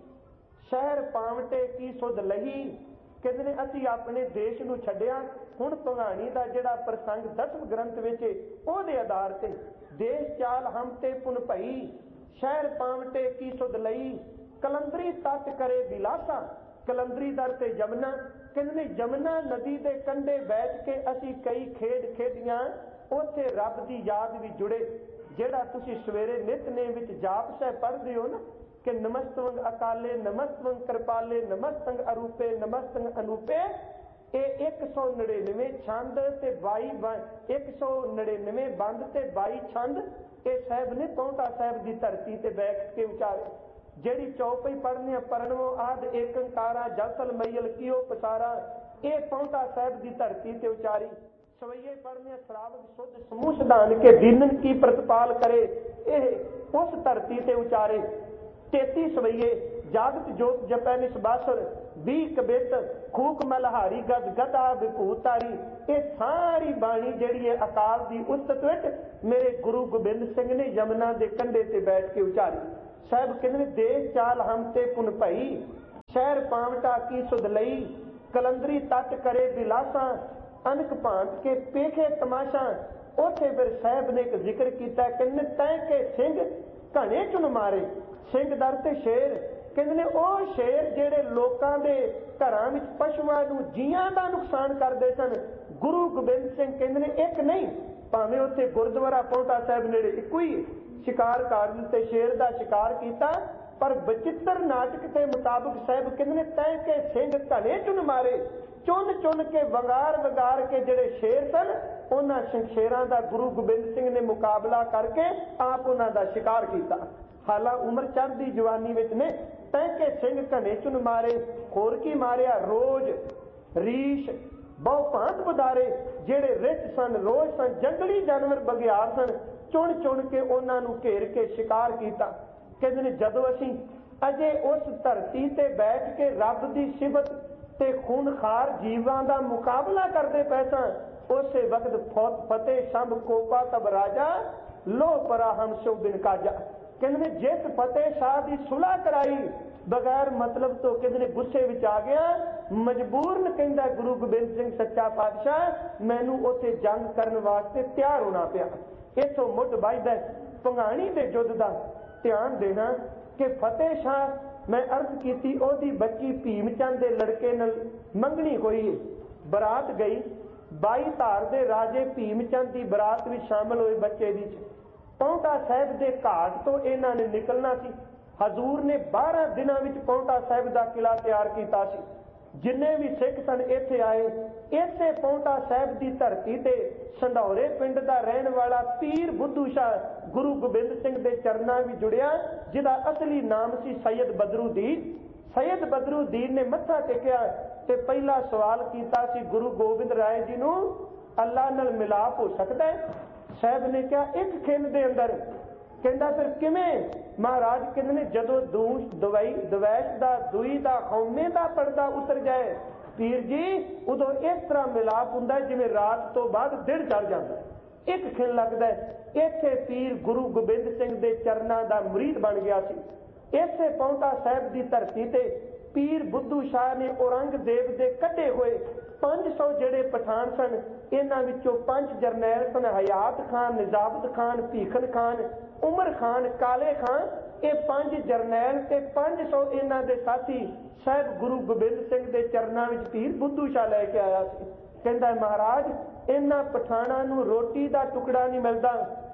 S1: शहर पावटे की सुध लही। कहते ने असी अपने देश नूं छड्डिया, हुण भगाणी दा जिहड़ा प्रसंग दसम ग्रंथ विच ओहदे आधार ते देश चाल हम ते पुन भई, शहर पावटे की सुध लई, कलंदरी तट करे बिलासा। कलंदरी दर ते यमुना, कहते ने यमुना नदी दे कंढे बैठ के असी कई खेड खेडियां, उत्थे रब दी याद भी जुड़े। जिहड़ा तुसी सवेरे नितनेम विच जाप साहिब पढ़दे हो ना कि नमस्तवंग अकाले, नमस्तवंग कृपाले, नमस्तंग अरूपे, नमस्तंग अनूपे, ये एक सौ नड़िनवे छंद ते बाई एक सौ नड़िनवे बंद ते बाई छंद ये साहब ने पौंटा साहब की धरती ते बैठ के उचारे। जेड़ी चौपई पढ़ने परनवो आद एक अंकारा जलसल मैयल कियो पसारा, ये पौंटा साहब की धरती ते उचारी। सवैये पढ़ने श्रावक शुद्ध समूह सिद्धांत के दीनन की प्रतिपाल करे, ये उस धरती ते उचारे। तेती सवैये जागत जोत जपै निसबासुर, भी कबित खूक मलहारी गद गदा विभूतारी। ये सारी बाणी जिहड़ी है अकाल दी उस्तत विच मेरे गुरु गोबिंद सिंह ने यमुना के कंढे ते बैठ के उचारी। साहब कहते देश चाल हम ते पुन भई, शहर पावटा की सुध लई, कलंदरी तट करे बिलासा, अनक भांत के पेखे तमाशा। उथे फिर साहब ने एक जिक्र किया, कहते तै के सिंह घने चुन मारे, सिंह दर ते शेर। कहते ने ਉਹ शेर ਜਿਹੜੇ ਲੋਕਾਂ ਦੇ ਘਰਾਂ ਵਿੱਚ ਪਸ਼ੂਆਂ ਨੂੰ ਜੀਆਂ ਦਾ ਨੁਕਸਾਨ ਕਰਦੇ ਸਨ, ਗੁਰੂ ਗੋਬਿੰਦ ਸਿੰਘ ਕਹਿੰਦੇ ਨੇ ਇੱਕ ਨਹੀਂ, ਭਾਵੇਂ ਉੱਥੇ ਗੁਰਦੁਆਰਾ ਪੌਂਟਾ ਸਾਹਿਬ ਨੇੜੇ ਇੱਕੋ ਹੀ शिकार कर दिते, शेर का शिकार किया। पर बचित्र नाटक के मुताबिक साहब कहते तय के सिंह घने चुन मारे, चुन चुन के वगार वगार के जिहड़े शेर सन उन्होंने शेरां दा गुरु गोबिंद सिंह ने मुकाबला करके आप उन्हां दा शिकार किया। हालां उम्र चढ़दी जवानी विच ने तय के सिंह घने चुन मारे, होर की मारिया रोज रीछ बहु भांत बदारे, जेड़े रिच सन रोज सन जंगली जानवर बघियार सन, चुन चुन के उन्होंने घेर के शिकार किया। कहते ने जदों असीं अजे उस धरती ते बैठ के रब की सिफत ते खूनखार जीवां दा मुकाबला करते पै सां, उस वक्त फतेह शंभ कोपा तब राजा लो परा हम सो बिन काजा। कहते जिस फतेह शाह की सुलह कराई बगैर मतलब तो कहते गुस्से विच आ गया, मजबूरन कहंदा गुरु गोबिंद सिंह सच्चा पातशाह मैनू उत्थे जंग करन वास्ते तैयार होना पिया। इथों मुੱਢ ਵੱਜਦਾ ਭੰਗਾਣੀ ਦੇ युद्ध का ध्यान देना कि फतेह शाह मैं अर्ज की ओदी बच्ची भीम चंद के लड़के नाल मंगनी होई है, बरात गई, बाई धार दे राजे भीम चंद की बरात में शामिल हुए बच्चे दी। पौंटा साहिब के घाट तो इन्हां ने निकलना सी। हजूर ने बारह दिनों में पौंटा साहिब का किला तैयार किया सी। जिन्ने भी सिख सन इत्थे आए, इसे पौंटा साहिब की धरती ते संधौरे पिंड का रहने वाला पीर बुद्धू शाह गुरु गोबिंद सिंह के चरणों में जुड़िया, जिसका असली नाम सी सैयद बदरुद्दीन। सैयद बदरुद्दीन ने मत्था टेकिया ते पहला सवाल किया सी गुरु गोबिंद राय जी नूं अल्लाह नाल मिलाप हो सकता है? साहब ने कहा एक खिन दे अंदर। कहता फिर किवें? महाराज कहते जदों दूस दवाई दवैश का दुई का खौमे का पर्दा उतर जाए पीर जी, उदों इस तरह मिलाप हुंदा जिवें रात तो बाद दिन चढ़ जाता है। एक खिन लगता है इत्थे पीर गुरु गोबिंद सिंह के चरणों का मुरीद बन गया सी। इसे पौंटा साहिब की धरती ते पीर बुद्धू शाह ने औरंगजेब के कढ़े हुए पांच सौ जेड़े पठान सन, इन्हां विचों पांच जरनैल सन, हयात खान, निजामत खान, भीखन खान, उमर खान, काले खान, ये पांच जरनैल ते पांच सौ इन्हां दे साथी साहिब गुरु गोबिंद सिंह के चरणों में पीर बुद्धू शाह लैके आया सी। कहता है महाराज इन्हां पठाणा नूं रोटी का टुकड़ा नहीं मिलता,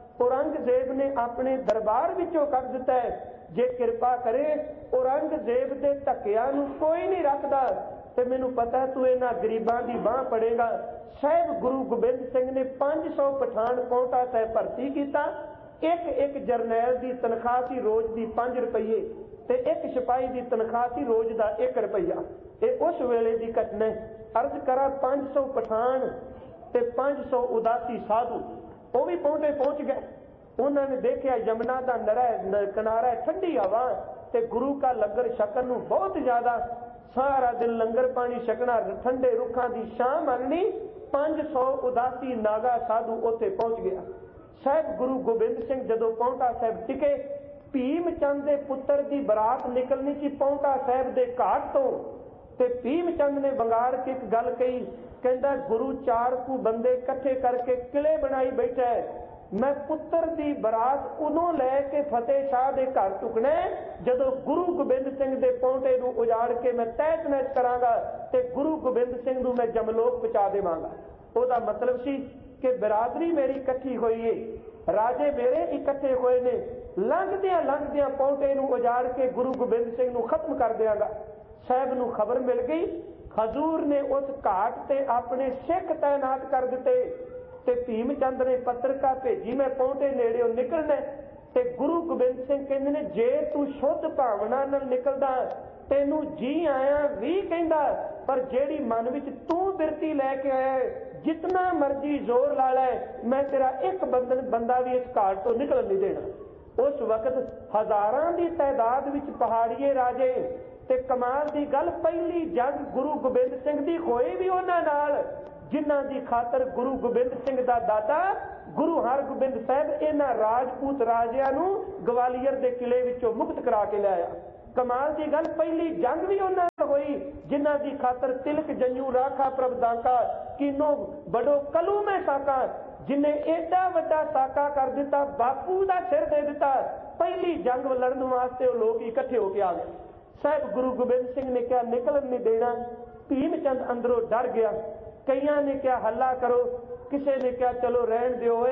S1: औरंगजेब ने अपने दरबार विचों कढ दिता है, जे किरपा करे औरंगजेब के धक्कियां नूं कोई नहीं रखता तो मैनू पता तू इन्हां गरीबां की बांह पड़ेगा। साहिब गुरु गोबिंद सिंह ने पांच सौ पठान पौंटा साहिब भर्ती किया। एक एक जरनैल की तनख्वाह सी रोज की पांच रुपये ते एक सिपाही की तनख्वाह सी रोज का एक रुपया। ये उस वेले की घटना। अर्ज करा पांच सौ पठान ते पांच सौ उदासी साधु वो भी पौंटे पहुंच गए। उन्होंने देखा यमुना का नरा किनारा ठंडी हवा ते गुरु का लंगर छकन नूं बहुत ज्यादा, सारा दिन लंगर पानी छकना, ठंडे रुखा की छां मारनी। पांच सौ उदासी नागा साधु उत्थे पहुंच गया। साहिब गुरु गोबिंद सिंह जदों पौंटा साहिब टिके, भीम चंद के पुत्र की बरात निकलनी सी पौंटा साहिब के घाट तो, ते भीम चंद ने बंगार के एक गल कही, कहता गुरु चार कू बंदे इकट्ठे करके किले बनाई बैठा है, मैं पुत्र की बरात उदों लैके फतेह शाह के घर चुकना जदों गुरु गोबिंद सिंह के पौंटे नूं उजाड़ के मैं तहत नहत करांगा ते गुरु गोबिंद सिंह नूं मैं जमलोक पहुंचा देवांगा। ओदा मतलब सी कि बिरादरी मेरी इकट्ठी हुई है, राजे मेरे इकट्ठे हुए ने, लंघदियां लंघदियां पौंटे नूं उजाड़ के गुरु गोबिंद सिंह नूं खत्म कर देंगा। साहब नूं खबर मिल गई, हजूर ने उस घाट ते अपने सिख तैनात कर दिते ते भीम चंद ने पत्रिका भेजी मैं पौंटे नेड़े निकलना ते गुरु गोबिंद सिंह कहंदे ने जे तू शुद्ध भावना नाल निकलदा तेनू जी आया भी कहंदा, पर जेड़ी मन विच तू बिरती लैके आया जितना मर्जी जोर ला लै मैं तेरा एक बंदन बंदा भी इस घाट तो निकल नहीं देना। उस वक्त हजारां दी तादाद विच पहाड़िए राजे ते कमाल दी गल पहली जंग गुरु गोबिंद सिंह दी होई भी उन्हां नाल जिन्हां दी खातर गुरु गोबिंद सिंह दा दादा गुरु हरगोबिंद साहिब इन्हां राजपूत राजियां नूं ग्वालियर दे किले विचों मुक्त करा के लाया। कमाल की गल पहली जंग भी उन्हां नाल होई जिन्हां दी खातर तिलक जंजू राखा प्रभदाका किनो बड़ो कलू में साका, जिन्हें एडा वड्डा साका कर दिता बापू दा सिर दे दिता। पहली जंग लड़न वास्ते लोग इकट्ठे होके आ गए। साहिब गुरु गोबिंद सिंह ने क्या निकलन नहीं देना। भीम चंद अंदरों डर गया। कईयां ने क्या हल्ला करो, किसी ने क्या चलो रहन दिओ,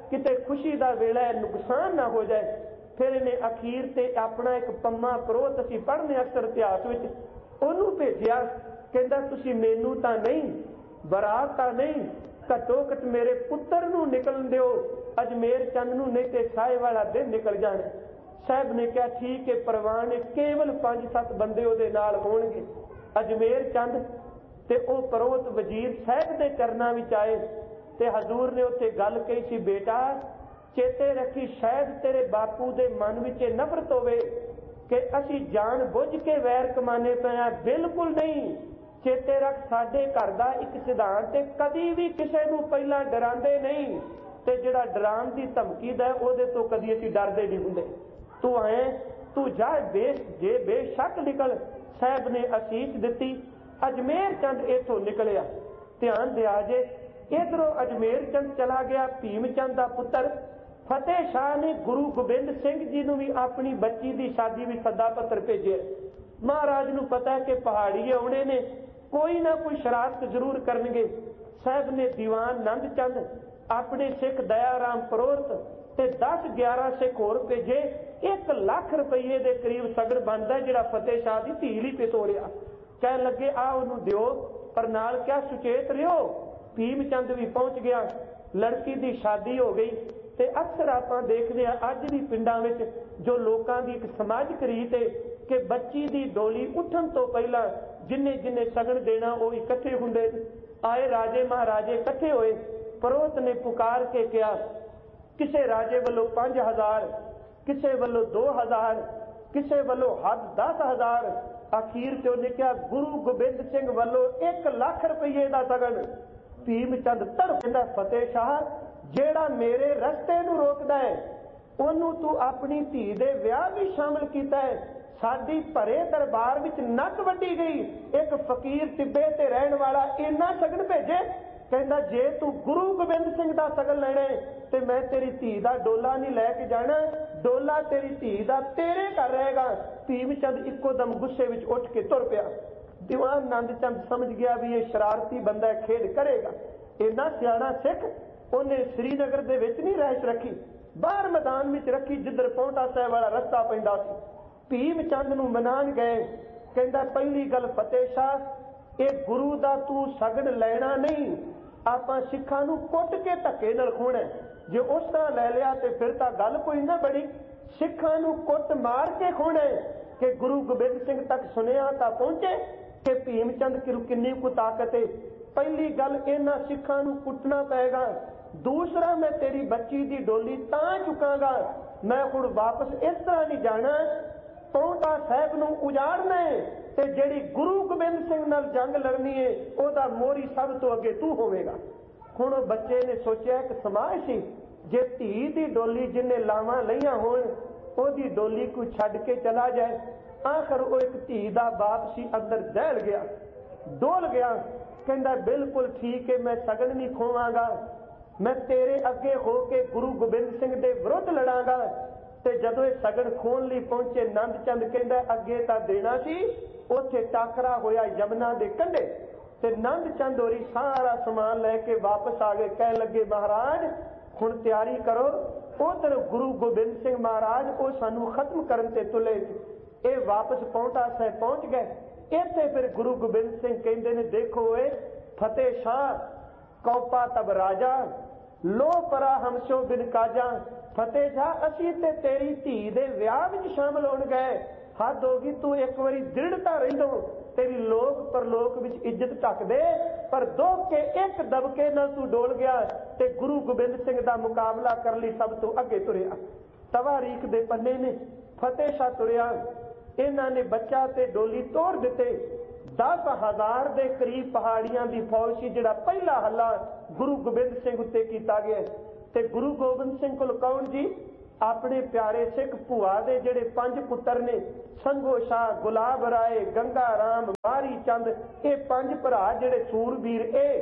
S1: किते खुशी का वेला है, नुकसान ना हो जाए। फिर इन्हें अखीर से अपना एक पम्मा परोत असीं पढ़ने अक्सर इतिहास विच उहनूं भेजिया, कहंदा तुसीं मैनूं तां नहीं, बरात तां नहीं, घट्टो घट मेरे पुत्तर नूं निकलन दिओ, अजमेर चंद नूं, नहीं ते साए वाला दिन निकल जाना। साहब ने कहा ठीक है, परवान है, केवल पांच सत्त बंदे उहदे नाल होणगे। अजमेर चंद ते ओ परोत वजीर साहब दे चरनां विच आए ते हजूर ने उत्थे गल कही सी, बेटा चेते रखी, शायद तेरे बापू दे मन विच नफरत होवे कि असीं जान बुझ के वैर कमाने पे आ। बिल्कुल नहीं, चेते रख, साडे घर दा एक सिद्धांत है, कदी भी किसी नूं पहलां डरांदे नहीं ते जिहड़ा डराण दी धमकी दा ओहदे तो कदी असीं डरदे नहीं हुंदे। तू आए, तू जा, बेश जे बेशक निकल। साहब ने असीस दिती। अजमेर चंद इथों निकलिया। ध्यान दिया जे, इधरों अजमेर चंद चला गया, भीम चंद का पुत्र फतेह शाह ने गुरु गोबिंद सिंह जी नूं भी अपनी बच्ची की शादी भी सदा पत्र भेजे। महाराज नूं पता है कि पहाड़ी आउणे ने, कोई ना कोई शरारत जरूर करनगे। साहब ने दीवान नंद चंद, अपने सिख दयाराम परोत ते दस ग्यारह सिख होर भेजे। एक लाख रुपये के करीब सगन बनता, जिहड़ा फतेह शाह की धी लई पे तोरिया। कह लगे आ उन्होंने दिओ, पर नाल क्या सुचेत रहो। भीम चंद भी पहुंच गया, लड़की की शादी हो गई। ते अक्सर आप देखते हैं अज भी पिंडां विच जो लोगों की एक समाजिक रीत है कि बच्ची की डोली उठन तो पहला जिन्ने जिन्ने सगन देना वो इकट्ठे हुंदे। आए राजे महाराजे इकट्ठे होए। परोत ने पुकार के कहा, किसे राजे वालों पांच हजार, किसे वालों दो हजार, किसे वालों हद दस हजार। आखिर से उन्हें कहा गुरु गोबिंद सिंह वालों एक लाख रुपये का सगन। भीम चंद तड़पदा, फतेह शाह जेड़ा मेरे रस्ते नूं रोकदा है ओनू तू अपनी धी दे विआह भी शामिल कीता है। साडी भरे दरबार विच नक वड्डी गई, एक फकीर टिब्बे ते रहण वाला इन्ना सगन भेजे। कहंदा जे तू गुरु गोबिंद सिंह दा सगन लेना है ते मैं तेरी धी दा डोला नहीं लैके जाना, डोला तेरी धी दा तेरे घर रहेगा। भीम चंद इक्को दम गुस्से विच उठ के तुर पिया। दीवान नंद चंद समझ गया भी ये शरारती बंदा खेड करेगा। इन्ना सियाणा सिख उन्हें श्रीनगर दे विच नहीं रहश रखी, बाहर मैदान में रखी जिधर पौंटा साहब वाला रस्ता पैंदा सी। भीम चंद नूं मनान गए। कहंदा पहली गल फतेह शाह, ये गुरु दा तू सगन लेना नहीं, आपां सिखां नूं कुट के धक्के नाल खोना। जे उस तरह लै लिया तो फिर तां गल कोई ना बड़ी। सिखां नूं कुट मार के खोना कि गुरु गोबिंद सिंह तक सुनिया तां पहुंचे कि भीम चंद की किन्नी को ताकत है। पहली गल इन्हां सिखां नूं कुटना पेगा। दूसरा, मैं तेरी बच्ची की डोली तां चुकांगा, मैं हुण वापस इस तरह नहीं जाना। पौंटा साहब नूं उजाड़ना है ते जिहड़ी गुरु गोबिंद सिंह नाल जंग लड़नी है ओदा मोहरी सब तो अगे तू होवेगा। हुण बच्चे ने सोचिया एक समाज सी, जे धी दी डोली जिन्ने लावां लईआं होण ओदी डोली कोई छड्ड के चला जाए। आखिर वो एक धी दा बाप सी, अंदर दहल गया, डोल गया। कहंदा बिल्कुल ठीक है, मैं सगन नहीं खोवांगा, मैं तेरे अगे होके गुरु गोबिंद सिंह दे विरुद्ध लड़ांगा। ते जदों ये सगन खोण लई पहुंचे, नंद चंद कहंदा अगे तां देना सी, उत्थे टाकरा होया यमुना दे कंढे ते नंद चंद होरी सारा समान लैके वापस आ गए। कह लगे महाराज हुण तैयारी करो, उधर गुरु गोबिंद सिंह महाराज वो सानू खत्म करन ते तुले। ये वापस पौंटा साहब पहुंच गए। इत्थे फिर गुरु गोबिंद सिंह कहंदे ने देखो ए फतेह शाह, कौपा तब राजा लो परा हमसो बिन काजा। फतेह शाह असी ते तेरी धी दे विआह विच शामिल होण गए, हद होगी, तू एक बारी दृढ़ता रहिंदो, तेरी लोक परलोक विच इज्जत ढक दे। पर दो के एक दबके नाल तू डोल गया ते गुरु गोबिंद सिंह दा मुकाबला कर लई सब तो अगे तुरिया। तवारीख दे पन्ने ने फतेह शाह तुरिया, इन्हां ने बच्चा ते डोली तोड़ दिते। दस हजार के करीब पहाड़ियां की फौज सी, जिहड़ा पहला हल्ला गुरु गोबिंद सिंह उत्ते कीता गया। ते गुरु गोबिंद सिंह कोल कौन जी? अपने प्यारे सिख भूआ दे जिहड़े पंज पुत्र ने, संघो शाह, गुलाब राय, गंगा राम, मारी चंद, ये पंज भरा जिहड़े सूरबीर,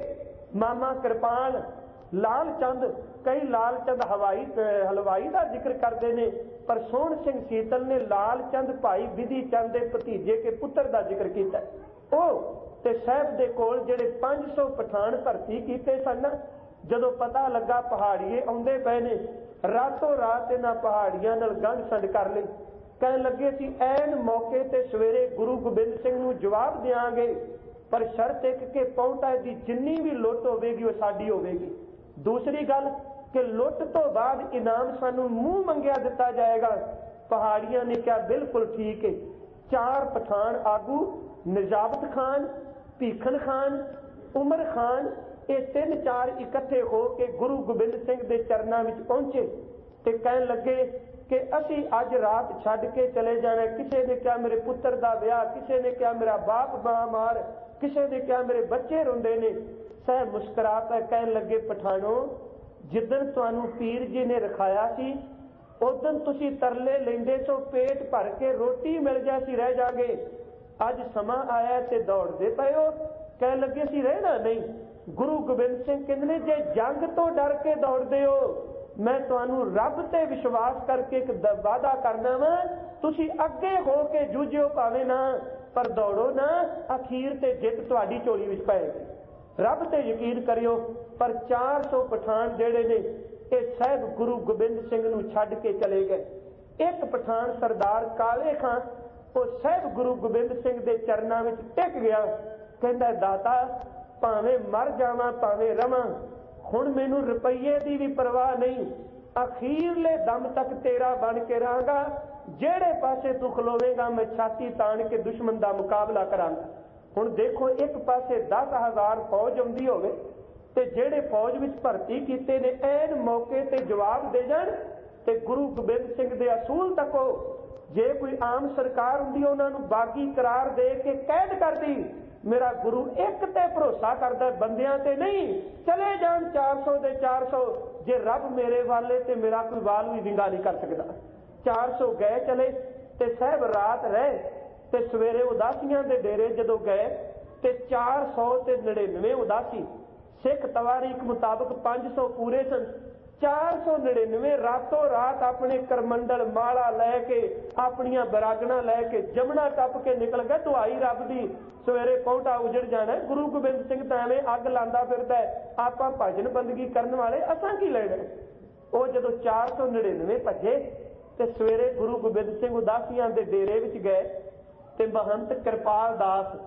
S1: ए मामा कृपाल, लाल चंद। कई लाल चंद हवाई हलवाई का जिक्र करते हैं, पर सोहण सिंह सीतल ने लाल चंद भाई विधि चंद के भतीजे के पुत्र का जिक्र किया। ओ ਤੇ ਸਾਹਿਬ ਦੇ ਕੋਲ ਜਿਹੜੇ ਪੰਜ ਸੌ ਪਠਾਨ ਭਰਤੀ ਕੀਤੇ ਸਨ, ਜਦੋਂ ਪਤਾ ਲੱਗਾ ਪਹਾੜੀਏ ਆਉਂਦੇ ਪਏ ਨੇ, ਰਾਤੋਂ ਰਾਤ ਇਹਨਾਂ ਪਹਾੜੀਆਂ ਨਾਲ ਗੰਢ ਸੰਡ ਕਰ ਲਈ। ਕਹਿਣ ਲੱਗੇ ਸੀ ਐਨ ਮੌਕੇ ਤੇ ਸਵੇਰੇ ਗੁਰੂ ਗੋਬਿੰਦ ਸਿੰਘ ਨੂੰ ਜਵਾਬ ਦਿਆਂਗੇ, ਪਰ ਸ਼ਰਤ ਇੱਕ ਕਿ ਪੌਂਟਾ ਦੀ ਜਿੰਨੀ ਵੀ ਲੁੱਟ ਹੋਵੇਗੀ ਉਹ ਸਾਡੀ ਹੋਵੇਗੀ। ਦੂਸਰੀ ਗੱਲ ਕਿ ਲੁੱਟ ਤੋਂ ਬਾਅਦ ਇਨਾਮ ਸਾਨੂੰ ਮੂੰਹ ਮੰਗਿਆ ਦਿੱਤਾ ਜਾਏਗਾ। ਪਹਾੜੀਆਂ ਨੇ ਕਿਹਾ ਬਿਲਕੁਲ ਠੀਕ ਹੈ। ਚਾਰ ਪਠਾਨ ਆਗੂ ਨਜਾਬਤ ਖਾਨ, ਭੀਖਨ ਖਾਨ, ਉਮਰ ਖਾਨ, ਇਹ ਤਿੰਨ ਚਾਰ ਇਕੱਠੇ ਹੋ ਕੇ ਗੁਰੂ ਗੋਬਿੰਦ ਸਿੰਘ ਦੇ ਚਰਨਾਂ ਵਿੱਚ ਪਹੁੰਚੇ ਤੇ ਕਹਿਣ ਲੱਗੇ ਕਿ ਅਸੀਂ ਅੱਜ ਰਾਤ ਛੱਡ ਕੇ ਚਲੇ ਜਾਣਾ। ਕਿਸੇ ਨੇ ਕਿਹਾ ਮੇਰੇ ਪੁੱਤਰ ਦਾ ਵਿਆਹ, ਕਿਸੇ ਨੇ ਕਿਹਾ ਮੇਰਾ ਬਾਪ ਬਿਮਾਰ, ਕਿਸੇ ਨੇ ਕਿਹਾ ਮੇਰੇ ਬੱਚੇ ਰੋਂਦੇ ਨੇ। ਸਾਹਿਬ ਮੁਸਕਰਾ ਕੇ ਕਹਿਣ ਲੱਗੇ ਪਠਾਨੋ, ਜਿੱਦਣ ਤੁਹਾਨੂੰ ਪੀਰ ਜੀ ਨੇ ਰਖਾਇਆ ਸੀ ਉਦੋਂ ਤੁਸੀਂ ਤਰਲੇ ਲੈਂਦੇ ਸੋ ਪੇਟ ਭਰ ਕੇ ਰੋਟੀ ਮਿਲ ਜਾ ਸੀ ਰਹਿ ਜਾਗੇ। ਅੱਜ ਸਮਾਂ ਆਇਆ ਤੇ ਦੌੜਦੇ ਪਏ ਹੋ। ਕਹਿਣ ਲੱਗੇ ਸੀ ਰਹਿਣਾ ਨਹੀਂ। ਗੁਰੂ ਗੋਬਿੰਦ ਸਿੰਘ ਕਹਿੰਦੇ ਨੇ ਜੇ ਜੰਗ ਤੋਂ ਡਰ ਕੇ ਦੌੜਦੇ ਹੋ, ਮੈਂ ਤੁਹਾਨੂੰ ਰੱਬ ਤੇ ਵਿਸ਼ਵਾਸ ਕਰਕੇ ਇੱਕ ਵਾਅਦਾ ਕਰਨਾ ਵਾ, ਤੁਸੀਂ ਅੱਗੇ ਹੋ ਕੇ ਜੂਝਿਓ ਭਾਵੇਂ ਨਾ, ਪਰ ਦੌੜੋ ਨਾ, ਅਖੀਰ ਤੇ ਜਿੱਤ ਤੁਹਾਡੀ ਝੋਲੀ ਵਿੱਚ ਪਏਗੀ। ਰੱਬ ਤੇ ਯਕੀਨ ਕਰਿਓ। ਪਰ ਚਾਰ ਸੌ ਪਠਾਨ ਜਿਹੜੇ ਨੇ ਇਹ ਸਾਹਿਬ ਗੁਰੂ ਗੋਬਿੰਦ ਸਿੰਘ ਨੂੰ ਛੱਡ ਕੇ ਚਲੇ ਗਏ। ਇੱਕ ਪਠਾਨ ਸਰਦਾਰ ਕਾਲੇ ਖਾਂ ਉਹ ਸਾਹਿਬ ਗੁਰੂ ਗੋਬਿੰਦ ਸਿੰਘ ਦੇ ਚਰਨਾਂ ਵਿੱਚ ਟਿਕ ਗਿਆ। ਕਹਿੰਦਾ ਦਾਤਾ ਭਾਵੇਂ ਮਰ ਜਾਵਾਂ ਭਾਵੇਂ ਰਵਾਂ, ਹੁਣ ਮੈਨੂੰ ਰੁਪਈਏ ਦੀ ਵੀ ਪਰਵਾਹ ਨਹੀਂ, ਅਖੀਰਲੇ ਦਮ ਤੱਕ ਤੇਰਾ ਬਣ ਕੇ ਰਹਾਂਗਾ। ਜਿਹੜੇ ਪਾਸੇ ਤੂੰ ਖਲੋਵੇਂਗਾ ਮੈਂ ਛਾਤੀ ਤਾਣ ਕੇ ਦੁਸ਼ਮਣ ਦਾ ਮੁਕਾਬਲਾ ਕਰਾਂਗਾ। ਹੁਣ ਦੇਖੋ ਇੱਕ ਪਾਸੇ ਦਸ ਹਜ਼ਾਰ ਫੌਜ ਆਉਂਦੀ ਹੋਵੇ ਤੇ ਜਿਹੜੇ ਫੌਜ ਵਿੱਚ ਭਰਤੀ ਕੀਤੇ ਨੇ ਐਨ ਮੌਕੇ ਤੇ ਜਵਾਬ ਦੇ ਜਾਣ ਤੇ ਗੁਰੂ ਗੋਬਿੰਦ ਸਿੰਘ ਦੇ ਅਸੂਲ ਤੱਕੋ। ਜੇ ਕੋਈ ਆਮ ਸਰਕਾਰ ਹੁੰਦੀ ਉਹਨਾਂ ਨੂੰ ਬਾਗੀ ਕਰਾਰ ਦੇ ਕੇ ਕੈਦ ਕਰਦੀ। ਮੇਰਾ ਗੁਰੂ ਇੱਕ ਤੇ ਭਰੋਸਾ ਕਰਦਾ, ਬੰਦਿਆਂ ਤੇ ਨਹੀਂ। ਚਲੇ ਜਾਣ ਚਾਰ ਸੌ ਦੇ ਚਾਰ ਸੌ, ਜੇ ਰੱਬ ਮੇਰੇ ਵਾਲੇ ਤੇ ਮੇਰਾ ਕੋਈ ਵਾਲ ਵੀ ਵਿੰਗਾ ਨਹੀਂ ਕਰ ਸਕਦਾ। ਚਾਰ ਸੌ ਗਏ ਚਲੇ ਤੇ ਸਾਹਿਬ ਰਾਤ ਰਹੇ ਤੇ ਸਵੇਰੇ ਉਦਾਸੀਆਂ ਦੇ ਡੇਰੇ ਜਦੋਂ ਗਏ ਤੇ ਚਾਰ ਸੌ ਤੇ ਨੜਿਨਵੇਂ ਉਦਾਸੀ, ਸਿੱਖ ਤਵਾਰੀਖ ਮੁਤਾਬਕ ਪੰਜ ਸੌ ਪੂਰੇ ਸਨ। ਚਾਰ ਸੌ ਨੜਿਨਵੇਂ ਰਾਤੋਂ ਰਾਤ ਆਪਣੇ ਕਰਮੰਡਲ ਮਾਲਾ ਲੈ ਕੇ, ਆਪਣੀਆਂ ਬਰਾਗਣਾ ਲੈ ਕੇ ਜਮਣਾ ਟੱਪ ਕੇ ਨਿਕਲ ਗਏ। ਦੁਹਾਈ ਰੱਬ ਦੀ, ਸਵੇਰੇ ਪੌਂਟਾ ਉਜੜ ਜਾਣਾ। ਗੁਰੂ ਗੋਬਿੰਦ ਸਿੰਘ ਤਾਂ ਐਵੇਂ ਅੱਗ ਲਾਂਦਾ ਫਿਰਦਾ, ਆਪਾਂ ਭਜਨ ਬੰਦਗੀ ਕਰਨ ਵਾਲੇ ਅਸਾਂ ਕੀ ਲੈਣਾ। ਉਹ ਜਦੋਂ ਚਾਰ ਸੌ ਨੜਿਨਵੇਂ ਭੱਜੇ ਤੇ ਸਵੇਰੇ ਗੁਰੂ ਗੋਬਿੰਦ ਸਿੰਘ ਉਦਾਸੀਆਂ ਦੇ ਡੇਰੇ ਵਿੱਚ ਗਏ ਤੇ ਮਹੰਤ ਕਿਰਪਾਲ ਦਾਸ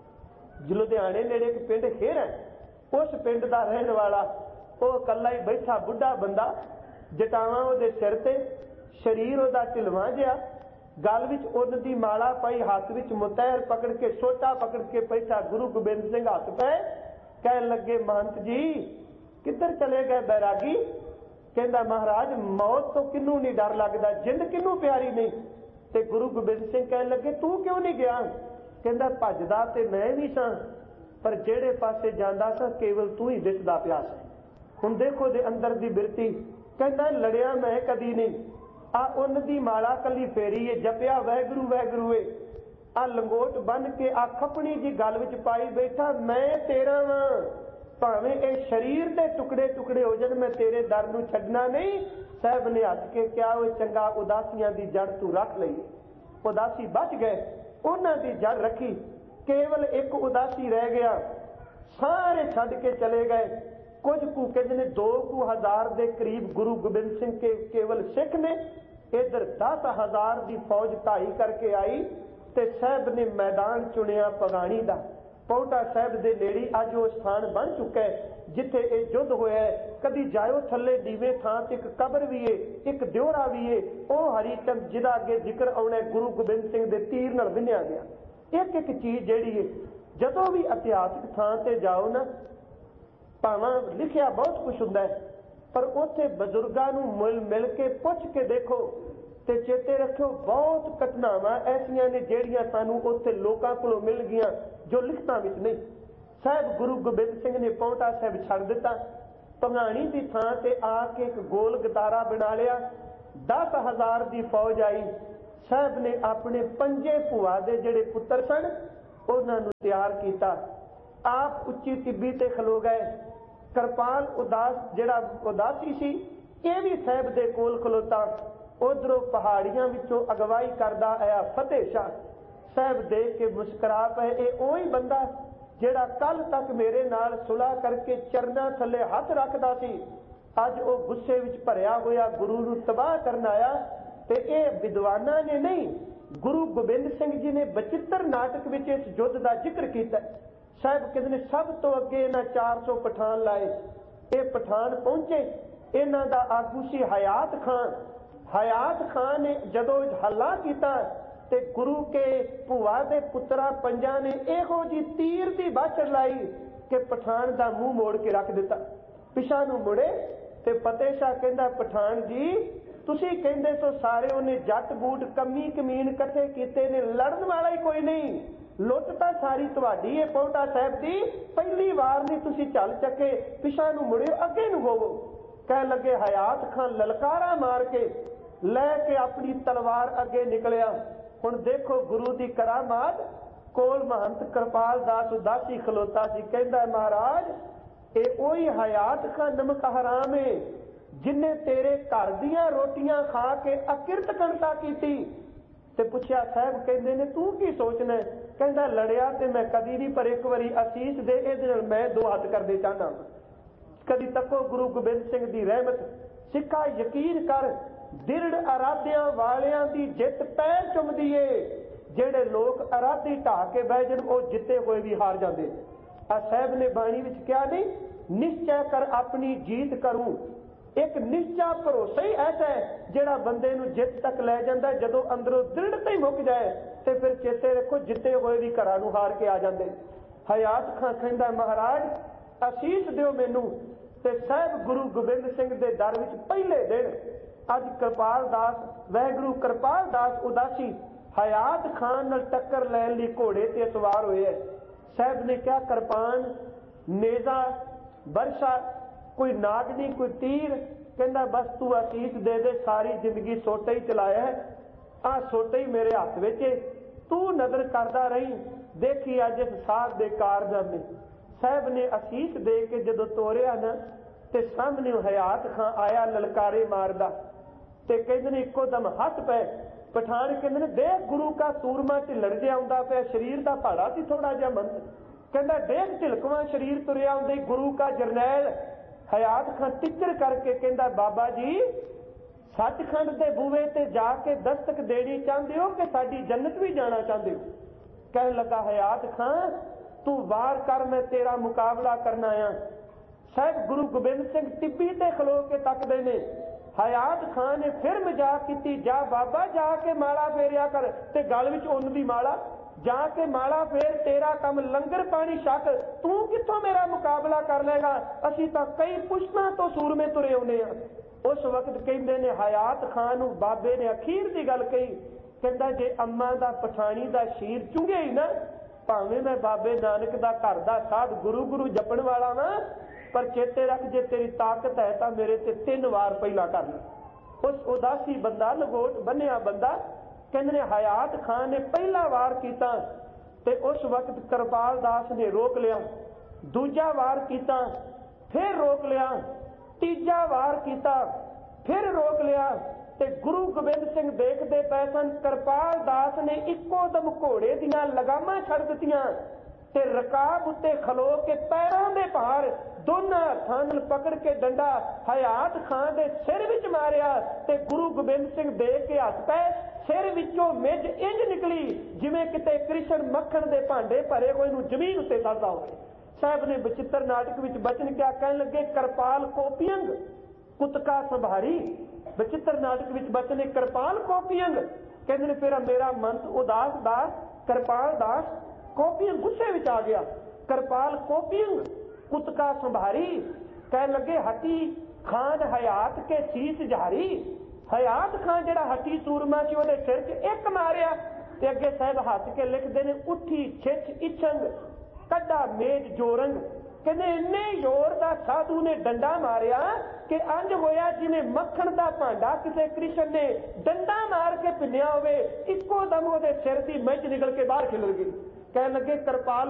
S1: ਲੁਧਿਆਣੇ ਨੇੜੇ ਇੱਕ ਪਿੰਡ ਖੇਰਾ, ਉਸ ਪਿੰਡ ਦਾ ਰਹਿਣ ਵਾਲਾ, ਉਹ ਇਕੱਲਾ ਹੀ ਬੈਠਾ ਬੁੱਢਾ ਬੰਦਾ, ਜਟਾਵਾਂ ਉਹਦੇ ਸਿਰ ਤੇ, ਸਰੀਰ ਉਹਦਾ ਢਿਲਵਾਂ ਜਿਹਾ, ਗਲ ਵਿੱਚ ਉੱਨ ਦੀ ਮਾਲਾ ਪਾਈ, ਹੱਥ ਵਿੱਚ ਮੁਤਹਿਰ ਪਕੜ ਕੇ ਸੋਟਾ ਪਕੜ ਕੇ ਬੈਠਾ। ਗੁਰੂ ਗੋਬਿੰਦ ਸਿੰਘ ਹੱਥ ਪਏ, ਕਹਿਣ ਲੱਗੇ ਮਹੰਤ ਜੀ ਕਿੱਧਰ ਚਲੇ ਗਏ ਬੈਰਾਗੀ। ਕਹਿੰਦਾ ਮਹਾਰਾਜ ਮੌਤ ਤੋਂ ਕਿਹਨੂੰ ਨਹੀਂ ਡਰ ਲੱਗਦਾ, ਜਿੰਦ ਕਿਹਨੂੰ ਪਿਆਰੀ ਨਹੀਂ। ਤੇ ਗੁਰੂ ਗੋਬਿੰਦ ਸਿੰਘ ਕਹਿਣ ਲੱਗੇ ਤੂੰ ਕਿਉਂ ਨਹੀਂ ਗਿਆ। ਕਹਿੰਦਾ ਭੱਜਦਾ ਤੇ ਮੈਂ ਵੀ ਸਾਂ, ਪਰ ਜਿਹੜੇ ਪਾਸੇ ਜਾਂਦਾ ਸਾਂ ਕੇਵਲ ਤੂੰ ਹੀ ਦਿਸਦਾ ਪਿਆ ਸੀ। ਹੁਣ ਦੇਖੋ ਦੇ ਅੰਦਰ ਦੀ ਬਿਰਤੀ। ਕਹਿੰਦਾ ਲੜਿਆ ਮੈਂ ਕਦੀ ਨਹੀਂ, ਆ ਉੱਨ ਦੀ ਮਾਲਾ ਕੱਲੀ ਫੇਰੀ ਏ, ਜਪਿਆ ਵਾਹਿਗੁਰੂ ਵਾਹਿਗੁਰੂ ਏ, ਆ ਲੰਗੋਟ ਬੰਨ ਕੇ ਆ ਖਪਣੀ ਜੀ ਗਲ ਵਿੱਚ ਪਾਈ ਬੈਠਾ, ਮੈਂ ਤੇਰਾ ਵਾਂ, ਭਾਵੇਂ ਇਹ ਸਰੀਰ ਦੇ ਟੁਕੜੇ ਟੁਕੜੇ ਹੋ ਜਾਣ, ਮੈਂ ਤੇਰੇ ਦਰ ਨੂੰ ਛੱਡਣਾ ਨਹੀਂ। ਸਾਹਿਬ ਨੇ ਹੱਸ ਕੇ ਕਿਹਾ ਉਹ ਚੰਗਾ, ਉਦਾਸੀਆਂ ਦੀ ਜੜ ਤੂੰ ਰੱਖ ਲਈ। ਉਦਾਸੀ ਬਚ ਗਏ, ਉਹਨਾਂ ਦੀ ਜੜ ਰੱਖੀ, ਕੇਵਲ ਇੱਕ ਉਦਾਸੀ ਰਹਿ ਗਿਆ। ਸਾਰੇ ਛੱਡ ਕੇ ਚਲੇ ਗਏ। ਕੁਝ ਕੁ ਕਹਿੰਦੇ ਨੇ ਦੋ ਕੁ ਹਜ਼ਾਰ ਦੇ ਕਰੀਬ ਗੁਰੂ ਗੋਬਿੰਦ ਸਿੰਘ ਕੇ ਕੇਵਲ ਸਿੱਖ ਨੇ। ਇਧਰ ਦਸ ਹਜ਼ਾਰ ਦੀ ਫੌਜ ਢਾਈ ਕਰਕੇ ਆਈ ਤੇ ਸਾਹਿਬ ਨੇ ਮੈਦਾਨ ਚੁਣਿਆ ਪਗਾਣੀ ਦਾ। ਪੌਂਟਾ ਸਾਹਿਬ ਦੇ ਨੇੜੇ ਅੱਜ ਉਹ ਸਥਾਨ ਬਣ ਚੁੱਕਾ ਹੈ ਜਿੱਥੇ ਇਹ ਯੁੱਧ ਹੋਇਆ। ਕਦੀ ਜਾਇਓ ਥੱਲੇ ਨੀਵੇਂ ਥਾਂ ਤੇ ਇੱਕ ਕਬਰ ਵੀ ਏ, ਇੱਕ ਦਿਉਰਾ ਵੀ ਏ, ਉਹ ਹਰੀ ਚੰਦ ਜਿਹਦਾ ਅੱਗੇ ਜ਼ਿਕਰ ਆਉਣਾ ਗੁਰੂ ਗੋਬਿੰਦ ਸਿੰਘ ਦੇ ਤੀਰ ਨਾਲ ਵਿੰਨਿਆ ਗਿਆ। ਇੱਕ ਇੱਕ ਚੀਜ਼ ਜਿਹੜੀ ਏ, ਜਦੋਂ ਵੀ ਇਤਿਹਾਸਕ ਥਾਂ ਤੇ ਜਾਓ ਨਾ, ਭਾਵੇਂ ਲਿਖਿਆ ਬਹੁਤ ਕੁਛ ਹੁੰਦਾ ਹੈ, ਪਰ ਉੱਥੇ ਬਜ਼ੁਰਗਾਂ ਨੂੰ ਮਿਲ ਮਿਲ ਕੇ ਪੁੱਛ ਕੇ ਦੇਖੋ ਤੇ ਚੇਤੇ ਰੱਖਿਓ ਬਹੁਤ ਘਟਨਾਵਾਂ ਐਸੀਆਂ ਨੇ ਜਿਹੜੀਆਂ ਸਾਨੂੰ ਉੱਥੇ ਲੋਕਾਂ ਕੋਲੋਂ ਮਿਲ ਗਈਆਂ ਜੋ ਲਿਖਤਾਂ ਵਿੱਚ ਨਹੀਂ। ਸਾਹਿਬ ਗੁਰੂ ਗੋਬਿੰਦ ਸਿੰਘ ਨੇ ਪੌਂਟਾ ਸਾਹਿਬ ਛੱਡ ਦਿੱਤਾ, ਭੰਗਾਣੀ ਦੀ ਥਾਂ ਤੇ ਆ ਕੇ ਇੱਕ ਗੋਲ ਗਤਾਰਾ ਬਣਾ ਲਿਆ। ਦਸ ਹਜ਼ਾਰ ਦੀ ਫੌਜ ਆਈ। ਸਾਹਿਬ ਨੇ ਆਪਣੇ ਪੰਜੇ ਭੂਆ ਦੇ ਜਿਹੜੇ ਪੁੱਤਰ ਸਨ ਉਹਨਾਂ ਨੂੰ ਤਿਆਰ ਕੀਤਾ। ਆਪ ਉੱਚੀ ਟਿੱਬੀ ਤੇ ਖਲੋ ਗਏ। ਕਿਰਪਾਲ ਉਦਾਸ ਜਿਹੜਾ ਉਦਾਸੀ ਸੀ ਇਹ ਵੀ ਸਾਹਿਬ ਦੇ ਕੋਲ ਖਲੋਤਾ। ਉਧਰੋਂ ਪਹਾੜੀਆਂ ਵਿੱਚੋਂ ਅਗਵਾਈ ਕਰਦਾ ਆਇਆ ਫਤਿਹ ਸ਼ਾਹ। ਸਾਹਿਬ ਦੇਖ ਕੇ ਮੁਸਕਰਾ ਪਏ, ਇਹ ਉਹੀ ਬੰਦਾ ਜਿਹੜਾ ਕੱਲ ਤੱਕ ਮੇਰੇ ਨਾਲ ਸੁਲਾਹ ਕਰਕੇ ਚਰਨਾਂ ਥੱਲੇ ਹੱਥ ਰੱਖਦਾ ਸੀ, ਅੱਜ ਉਹ ਗੁੱਸੇ ਵਿੱਚ ਭਰਿਆ ਹੋਇਆ ਗੁਰੂ ਨੂੰ ਤਬਾਹ ਕਰਨ ਆਇਆ। ਤੇ ਇਹ ਵਿਦਵਾਨਾਂ ਨੇ ਨਹੀਂ, ਗੁਰੂ ਗੋਬਿੰਦ ਸਿੰਘ ਜੀ ਨੇ ਬਚਿੱਤਰ ਨਾਟਕ ਵਿੱਚ ਇਸ ਯੁੱਧ ਦਾ ਜ਼ਿਕਰ ਕੀਤਾ। ਸਾਹਿਬ ਕਹਿੰਦੇ ਨੇ ਸਭ ਤੋਂ ਅੱਗੇ ਇਹਨਾਂ ਚਾਰ ਸੌ ਪਠਾਨ ਲਾਏ। ਇਹ ਪਠਾਨ ਪਹੁੰਚੇ, ਇਹਨਾਂ ਦਾ ਆਗੂ ਸੀ ਹਯਾਤ ਖਾਨ। ਹਯਾਤ ਖਾਨ ਨੇ ਜਦੋਂ ਹੱਲਾ ਕੀਤਾ ਤੇ ਗੁਰੂ ਕੇ ਭੂਆ ਦੇ ਪੁੱਤਰਾ ਪੰਜਾਂ ਨੇ ਇਹੋ ਜੀ ਤੀਰ ਦੀ ਬਾਛੜ ਲਾਈ ਕਿ ਪਠਾਨ ਦਾ ਮੂੰਹ ਮੋੜ ਕੇ ਰੱਖ ਦਿੱਤਾ। ਪਿਛਾਂ ਨੂੰ ਮੁੜੇ ਤੇ ਫਤਿਹ ਸ਼ਾਹ ਕਹਿੰਦਾ, ਪਠਾਨ ਜੀ ਤੁਸੀਂ ਕਹਿੰਦੇ ਸੋ ਸਾਰੇ ਉਹਨੇ ਜੱਟ ਬੂਟ ਕਮੀ ਕਮੀਨ ਇਕੱਠੇ ਕੀਤੇ ਨੇ, ਲੜਨ ਵਾਲਾ ਹੀ ਕੋਈ ਨਹੀਂ, ਲੁੱਟ ਤਾਂ ਸਾਰੀ ਤੁਹਾਡੀ ਹੈ ਪੌਂਟਾ ਸਾਹਿਬ ਦੀ, ਪਹਿਲੀ ਵਾਰ ਨਹੀਂ ਤੁਸੀਂ ਚੱਲ ਚੱਕੇ, ਪਿਛਾਂ ਨੂੰ ਮੁੜਿਓ ਅੱਗੇ ਨੂੰ ਹੋਵੋ। ਕਹਿ ਲੱਗੇ ਹਯਾਤ ਖਾਨ ਲਲਕਾਰਾ ਮਾਰ ਕੇ ਲੈ ਕੇ ਆਪਣੀ ਤਲਵਾਰ ਅੱਗੇ ਨਿਕਲਿਆ। ਹੁਣ ਦੇਖੋ ਗੁਰੂ ਦੀ ਕਰਾਮਾਤ। ਕੋਲ ਮਹੰਤ ਕਿਰਪਾਲ ਦਾਸ ਉਦਾਸੀ ਖਲੋਤਾ ਸੀ, ਕਹਿੰਦਾ ਮਹਾਰਾਜ ਇਹ ਉਹੀ ਹਯਾਤ ਖਾਨ ਨਮਕ ਹਰਾਮ ਹੈ ਜਿਨੇ ਤੇਰੇ ਘਰ ਦੀਆਂ ਰੋਟੀਆਂ ਖਾ ਕੇ ਅਕਿਰਤ ਕੰਤਾ ਕੀਤੀ। ਤੇ ਪੁੱਛਿਆ ਸਾਹਿਬ ਕਹਿੰਦੇ ਨੇ ਤੂੰ ਕੀ ਸੋਚਣਾ? ਕਹਿੰਦਾ ਲੜਿਆ ਤੇ ਮੈਂ ਕਦੀ ਨਹੀਂ, ਪਰ ਇੱਕ ਵਾਰੀ ਅਸੀਸ ਦੇ, ਇਹਦੇ ਨਾਲ ਮੈਂ ਦੋ ਹੱਥ ਕਰਦੇ ਚਾਹਨਾ। ਕਦੀ ਤੱਕੋ ਗੁਰੂ ਗੋਬਿੰਦ ਸਿੰਘ ਦੀ ਰਹਿਮਤ। ਸਿੱਖਾ ਯਕੀਨ ਕਰ, ਦਿਰੜ ਅਰਾਧਿਆਂ ਵਾਲਿਆਂ ਦੀ ਜਿੱਤ ਪੈਰ ਚੁੰਮਦੀ ਏ। ਜਿਹੜੇ ਲੋਕ ਅਰਾਧੀ ਢਾ ਕੇ ਬਹਿ ਜਾਣ ਉਹ ਜਿੱਤੇ ਹੋਏ ਵੀ ਹਾਰ ਜਾਂਦੇ। ਆ ਸਾਹਿਬ ਨੇ ਬਾਣੀ ਵਿੱਚ ਕਿਹਾ ਨਹੀਂ, ਨਿਸ਼ਚੈ ਕਰ ਆਪਣੀ ਜੀਤ ਕਰੂ। ਇੱਕ ਨਿਸ਼ਚਾ ਭਰੋਸਾ ਹੀ ਐਸਾ ਹੈ ਜਿਹੜਾ ਬੰਦੇ ਨੂੰ ਜਿੱਤ ਤੱਕ ਲੈ ਜਾਂਦਾ। ਜਦੋਂ ਅੰਦਰੋਂ ਦ੍ਰਿੜਤਾ ਹੀ ਮੁੱਕ ਜਾਏ ਤੇ ਫਿਰ ਚੇਤੇ ਰੱਖੋ ਜਿੱਤੇ ਹੋਏ ਵੀ ਘਰਾਂ ਨੂੰ ਹਾਰ ਕੇ ਆ ਜਾਂਦੇ। ਹਯਾਤ ਖਾਨ ਕਹਿੰਦਾ ਮਹਾਰਾਜ ਅਸੀਸ ਦਿਓ ਮੈਨੂੰ। ਤੇ ਸਾਹਿਬ ਗੁਰੂ ਗੋਬਿੰਦ ਸਿੰਘ ਦੇ ਦਰ ਵਿੱਚ ਪਹਿਲੇ ਦਿਨ ਅੱਜ ਕਿਰਪਾਲ ਦਾਸ, ਵਾਹਿਗੁਰੂ ਕਿਰਪਾਲ ਦਾਸ ਉਦਾਸੀ ਹਯਾਤ ਖਾਨ ਨਾਲ ਟੱਕਰ ਲੈਣ ਲਈ ਘੋੜੇ ਤੇ ਸਵਾਰ ਹੋਏ ਹੈ। ਸਾਹਿਬ ਨੇ ਕਿਹਾ ਕਿਰਪਾਨ, ਨੇਜ਼ਾ, ਬਰਸ਼ਾ, ਕੋਈ ਨਾਗਨੀ, ਕੋਈ ਤੀਰ। ਕਹਿੰਦਾ ਬਸ ਤੂੰ ਅਸੀਸ ਦੇ ਦੇ, ਸਾਰੀ ਜ਼ਿੰਦਗੀ ਸੋਟਾ ਹੀ ਚਲਾਇਆ, ਆਹ ਸੋਟਾ ਹੀ ਮੇਰੇ ਹੱਥ ਵਿੱਚ, ਤੂੰ ਨਜ਼ਰ ਕਰਦਾ ਰਹੀ, ਦੇਖੀ ਅੱਜ ਇਸ ਸਾਧ ਦੇ ਕਾਰਨਾਮੇ। ਸਾਹਿਬ ਨੇ ਅਸੀਸ ਦੇ ਕੇ ਜਦੋਂ ਤੋਰਿਆ ਨਾ ਤੇ ਸਾਹਮਣੇ ਹਯਾਤ ਖਾਨ ਆਇਆ ਲਲਕਾਰੇ ਮਾਰਦਾ। ਤੇ ਕਹਿੰਦੇ ਨੇ ਇੱਕੋ ਦਮ ਹੱਥ ਪਏ। ਪਠਾਨ ਕਹਿੰਦੇ ਨੇ ਦੇਖ ਗੁਰੂ ਕਾ ਸੂਰਮਾ ਢਿੱਲੜ ਜਿਹਾ ਆਉਂਦਾ ਪਿਆ, ਸਰੀਰ ਦਾ ਭਾੜਾ ਸੀ ਥੋੜਾ ਜਿਹਾ ਮੰਦ। ਕਹਿੰਦਾ ਦੇਖ ਢਿਲਕਵਾਂ ਸਰੀਰ ਤੁਰਿਆ ਆਉਂਦਾ ਗੁਰੂ ਕਾ ਜਰਨੈਲ। ਹਯਾਤ ਖਾਨ ਟਿੱਚਰ ਕਰਕੇ ਕਹਿੰਦਾ ਬਾਬਾ ਜੀ ਸੱਚਖੰਡ ਦੇ ਬੂਹੇ ਤੇ ਜਾ ਕੇ ਦਸਤਕ ਦੇਣੀ ਚਾਹੁੰਦੇ ਹੋ ਕਿ ਸਾਡੀ ਜੰਨਤ ਵੀ ਜਾਣਾ ਚਾਹੁੰਦੇ ਹੋ? ਕਹਿਣ ਲੱਗਾ ਹਯਾਤ ਖਾਨ ਤੂੰ ਵਾਰ ਕਰ, ਮੈਂ ਤੇਰਾ ਮੁਕਾਬਲਾ ਕਰਨਾ ਆ। ਸਾਹਿਬ ਗੁਰੂ ਗੋਬਿੰਦ ਸਿੰਘ ਟਿੱਬੀ ਤੇ ਖਲੋ ਕੇ ਤੱਕਦੇ ਨੇ। ਹਯਾਤ ਖਾਨ ਨੇ ਫਿਰ ਮਜ਼ਾਕ ਕੀਤੀ, ਜਾ ਬਾਬਾ ਜਾ ਕੇ ਮਾਲਾ ਫੇਰਿਆ ਕਰ। ਤੇ ਗਲ ਵਿੱਚ ਉੱਨ ਦੀ ਮਾਲਾ, ਜਾ ਕੇ ਮਾਲਾ ਫੇਰ, ਤੇਰਾ ਕੰਮ ਲੰਗਰ ਪਾਣੀ ਛਕ, ਤੂੰ ਕਿੱਥੋਂ ਮੇਰਾ ਮੁਕਾਬਲਾ ਕਰ ਲੇਗਾ? ਅਸੀਂ ਤਾਂ ਕਈ ਪੁਸ਼ਤਾਂ ਤੋਂ ਸੂਰਮੇ ਤੁਰੇ ਆਉਂਦੇ ਆ। ਉਸ ਵਕਤ ਕਹਿੰਦੇ ਨੇ ਹਯਾਤ ਖਾਨ ਨੂੰ ਬਾਬੇ ਨੇ ਅਖੀਰ ਦੀ ਗੱਲ ਕਹੀ। ਕਹਿੰਦਾ ਜੇ ਅੰਮਾ ਦਾ ਪਠਾਣੀ ਦਾ ਸ਼ੀਰ ਚੁੰਗੇ ਹੀ ਨਾ, ਭਾਵੇਂ ਮੈਂ ਬਾਬੇ ਨਾਨਕ ਦਾ ਘਰ ਦਾ ਸਾਧ ਗੁਰੂ ਗੁਰੂ ਜਪਣ ਵਾਲਾ ਨਾ, ਪਰ ਚੇਤੇ ਰੱਖ ਜੇ ਤੇਰੀ ਤਾਕਤ ਹੈ ਤਾਂ ਮੇਰੇ ਤੇ ਤਿੰਨ ਵਾਰ ਪਹਿਲਾਂ ਕਰ ਲੈ। ਉਸ ਉਦਾਸੀ ਬੰਦਾ, ਲਗੋਟ ਬੰਨਿਆ ਬੰਦਾ, ਕਹਿੰਦੇ ਨੇ ਹਯਾਤ ਖਾਨ ਨੇ ਪਹਿਲਾ ਵਾਰ ਕੀਤਾ ਤੇ ਉਸ ਵਕਤ ਕਿਰਪਾਲ ਦਾਸ ਨੇ ਰੋਕ ਲਿਆ। ਦੂਜਾ ਵਾਰ ਕੀਤਾ, ਫਿਰ ਰੋਕ ਲਿਆ। ਤੀਜਾ ਵਾਰ ਕੀਤਾ, ਫਿਰ ਰੋਕ ਲਿਆ। ਤੇ ਗੁਰੂ ਗੋਬਿੰਦ ਸਿੰਘ ਦੇਖਦੇ ਪਏ ਸਨ। ਕਿਰਪਾਲ ਦਾਸ ਨੇ ਇੱਕੋ ਦਮ ਘੋੜੇ ਦੀਆਂ ਲਗਾਮਾਂ ਛੱਡ ਦਿੱਤੀਆਂ ਤੇ ਰਕਾਬ ਉੱਤੇ ਖਲੋ ਕੇ ਪੈਰਾਂ ਦੇ ਭਾਰ ਦੋਨਾਂ ਹੱਥਾਂ ਨਾਲ ਪਕੜ ਕੇ ਡੰਡਾ ਹਯਾਤ ਖਾਨ ਦੇ ਸਿਰ ਵਿੱਚ ਮਾਰਿਆ। ਤੇ ਗੁਰੂ ਗੋਬਿੰਦ ਸਿੰਘ ਦੇਖ ਕੇ ਹੱਸ ਪਏ। ਸਿਰ ਵਿੱਚੋਂ ਮਿੱਝ ਇੰਝ ਨਿਕਲੀ ਜਿਵੇਂ ਕਿਤੇ ਕ੍ਰਿਸ਼ਨ ਮੱਖਣ ਦੇ ਭਾਂਡੇ ਭਰੇ ਹੋਏ ਨੂੰ ਜ਼ਮੀਨ ਉੱਤੇ ਸੜਦਾ ਹੋਵੇ। ਸਾਹਿਬ ਨੇ ਬਚਿੱਤਰ ਨਾਟਕ ਵਿੱਚ ਬਚਨ ਕਿਹਾ, ਕਹਿਣ ਲੱਗੇ ਕਿਰਪਾਲ ਕੋਪੀਅੰਗ ਕੁਤਕਾ ਸੰਭਾਰੀ। ਬਚਿੱਤਰ ਨਾਟਕ ਵਿੱਚ ਬਚਨ ਹੈ ਕਿਰਪਾਲ ਕੋਪੀਅੰਗ। ਕਹਿੰਦੇ ਨੇ ਫਿਰ ਮੇਰਾ ਮੰਤ ਉਦਾਸ ਦਾਸ ਕਿਰਪਾਲ ਦਾਸ ਕੋਪੀਅੰਗ ਗੁੱਸੇ ਵਿੱਚ ਆ ਗਿਆ। ਕਿਰਪਾਲ ਕੋਪੀਅੰਗ ਕੁਤਕਾ ਸੰਭਾਰੀ। ਕਹਿਣ ਲੱਗੇ ਹਟੀ ਖਾਨ ਹਯਾਤ ਕੇ ਸੀਸ ਜਹਾਰੀ। ਹਯਾਤ ਖਾਨ ਜਿਹੜਾ ਹਟੀ ਸੂਰਮਾ ਸੀ ਉਹਦੇ ਸਿਰ 'ਚ ਇੱਕ ਮਾਰਿਆ। ਤੇ ਅੱਗੇ ਸਾਹਿਬ ਹੱਸ ਕੇ ਲਿਖਦੇ ਨੇ ਉੱਠੀ ਛਿੱਛ ਇਛੰਗ ਕੱਢਾ ਮੇਜ ਜੋਰੰਗ। ਕਹਿੰਦੇ ਇੰਨੇ ਜ਼ੋਰ ਦਾ ਸਾਧੂ ਨੇ ਡੰਡਾ ਮਾਰਿਆ ਕਿ ਇੰਜ ਹੋਇਆ ਜਿਵੇਂ ਮੱਖਣ ਦਾ ਭਾਂਡਾ ਕਿਸੇ ਕ੍ਰਿਸ਼ਨ ਨੇ ਡੰਡਾ ਮਾਰ ਕੇ ਭਿੰਨਿਆ ਹੋਵੇ। ਇੱਕੋ ਦਮ ਉਹਦੇ ਸਿਰ ਦੀ ਮਿੱਝ ਨਿਕਲ ਕੇ ਬਾਹਰ ਖਿਲਰ ਗਈ। ਕਹਿਣ ਲੱਗੇ ਕਿਰਪਾਲ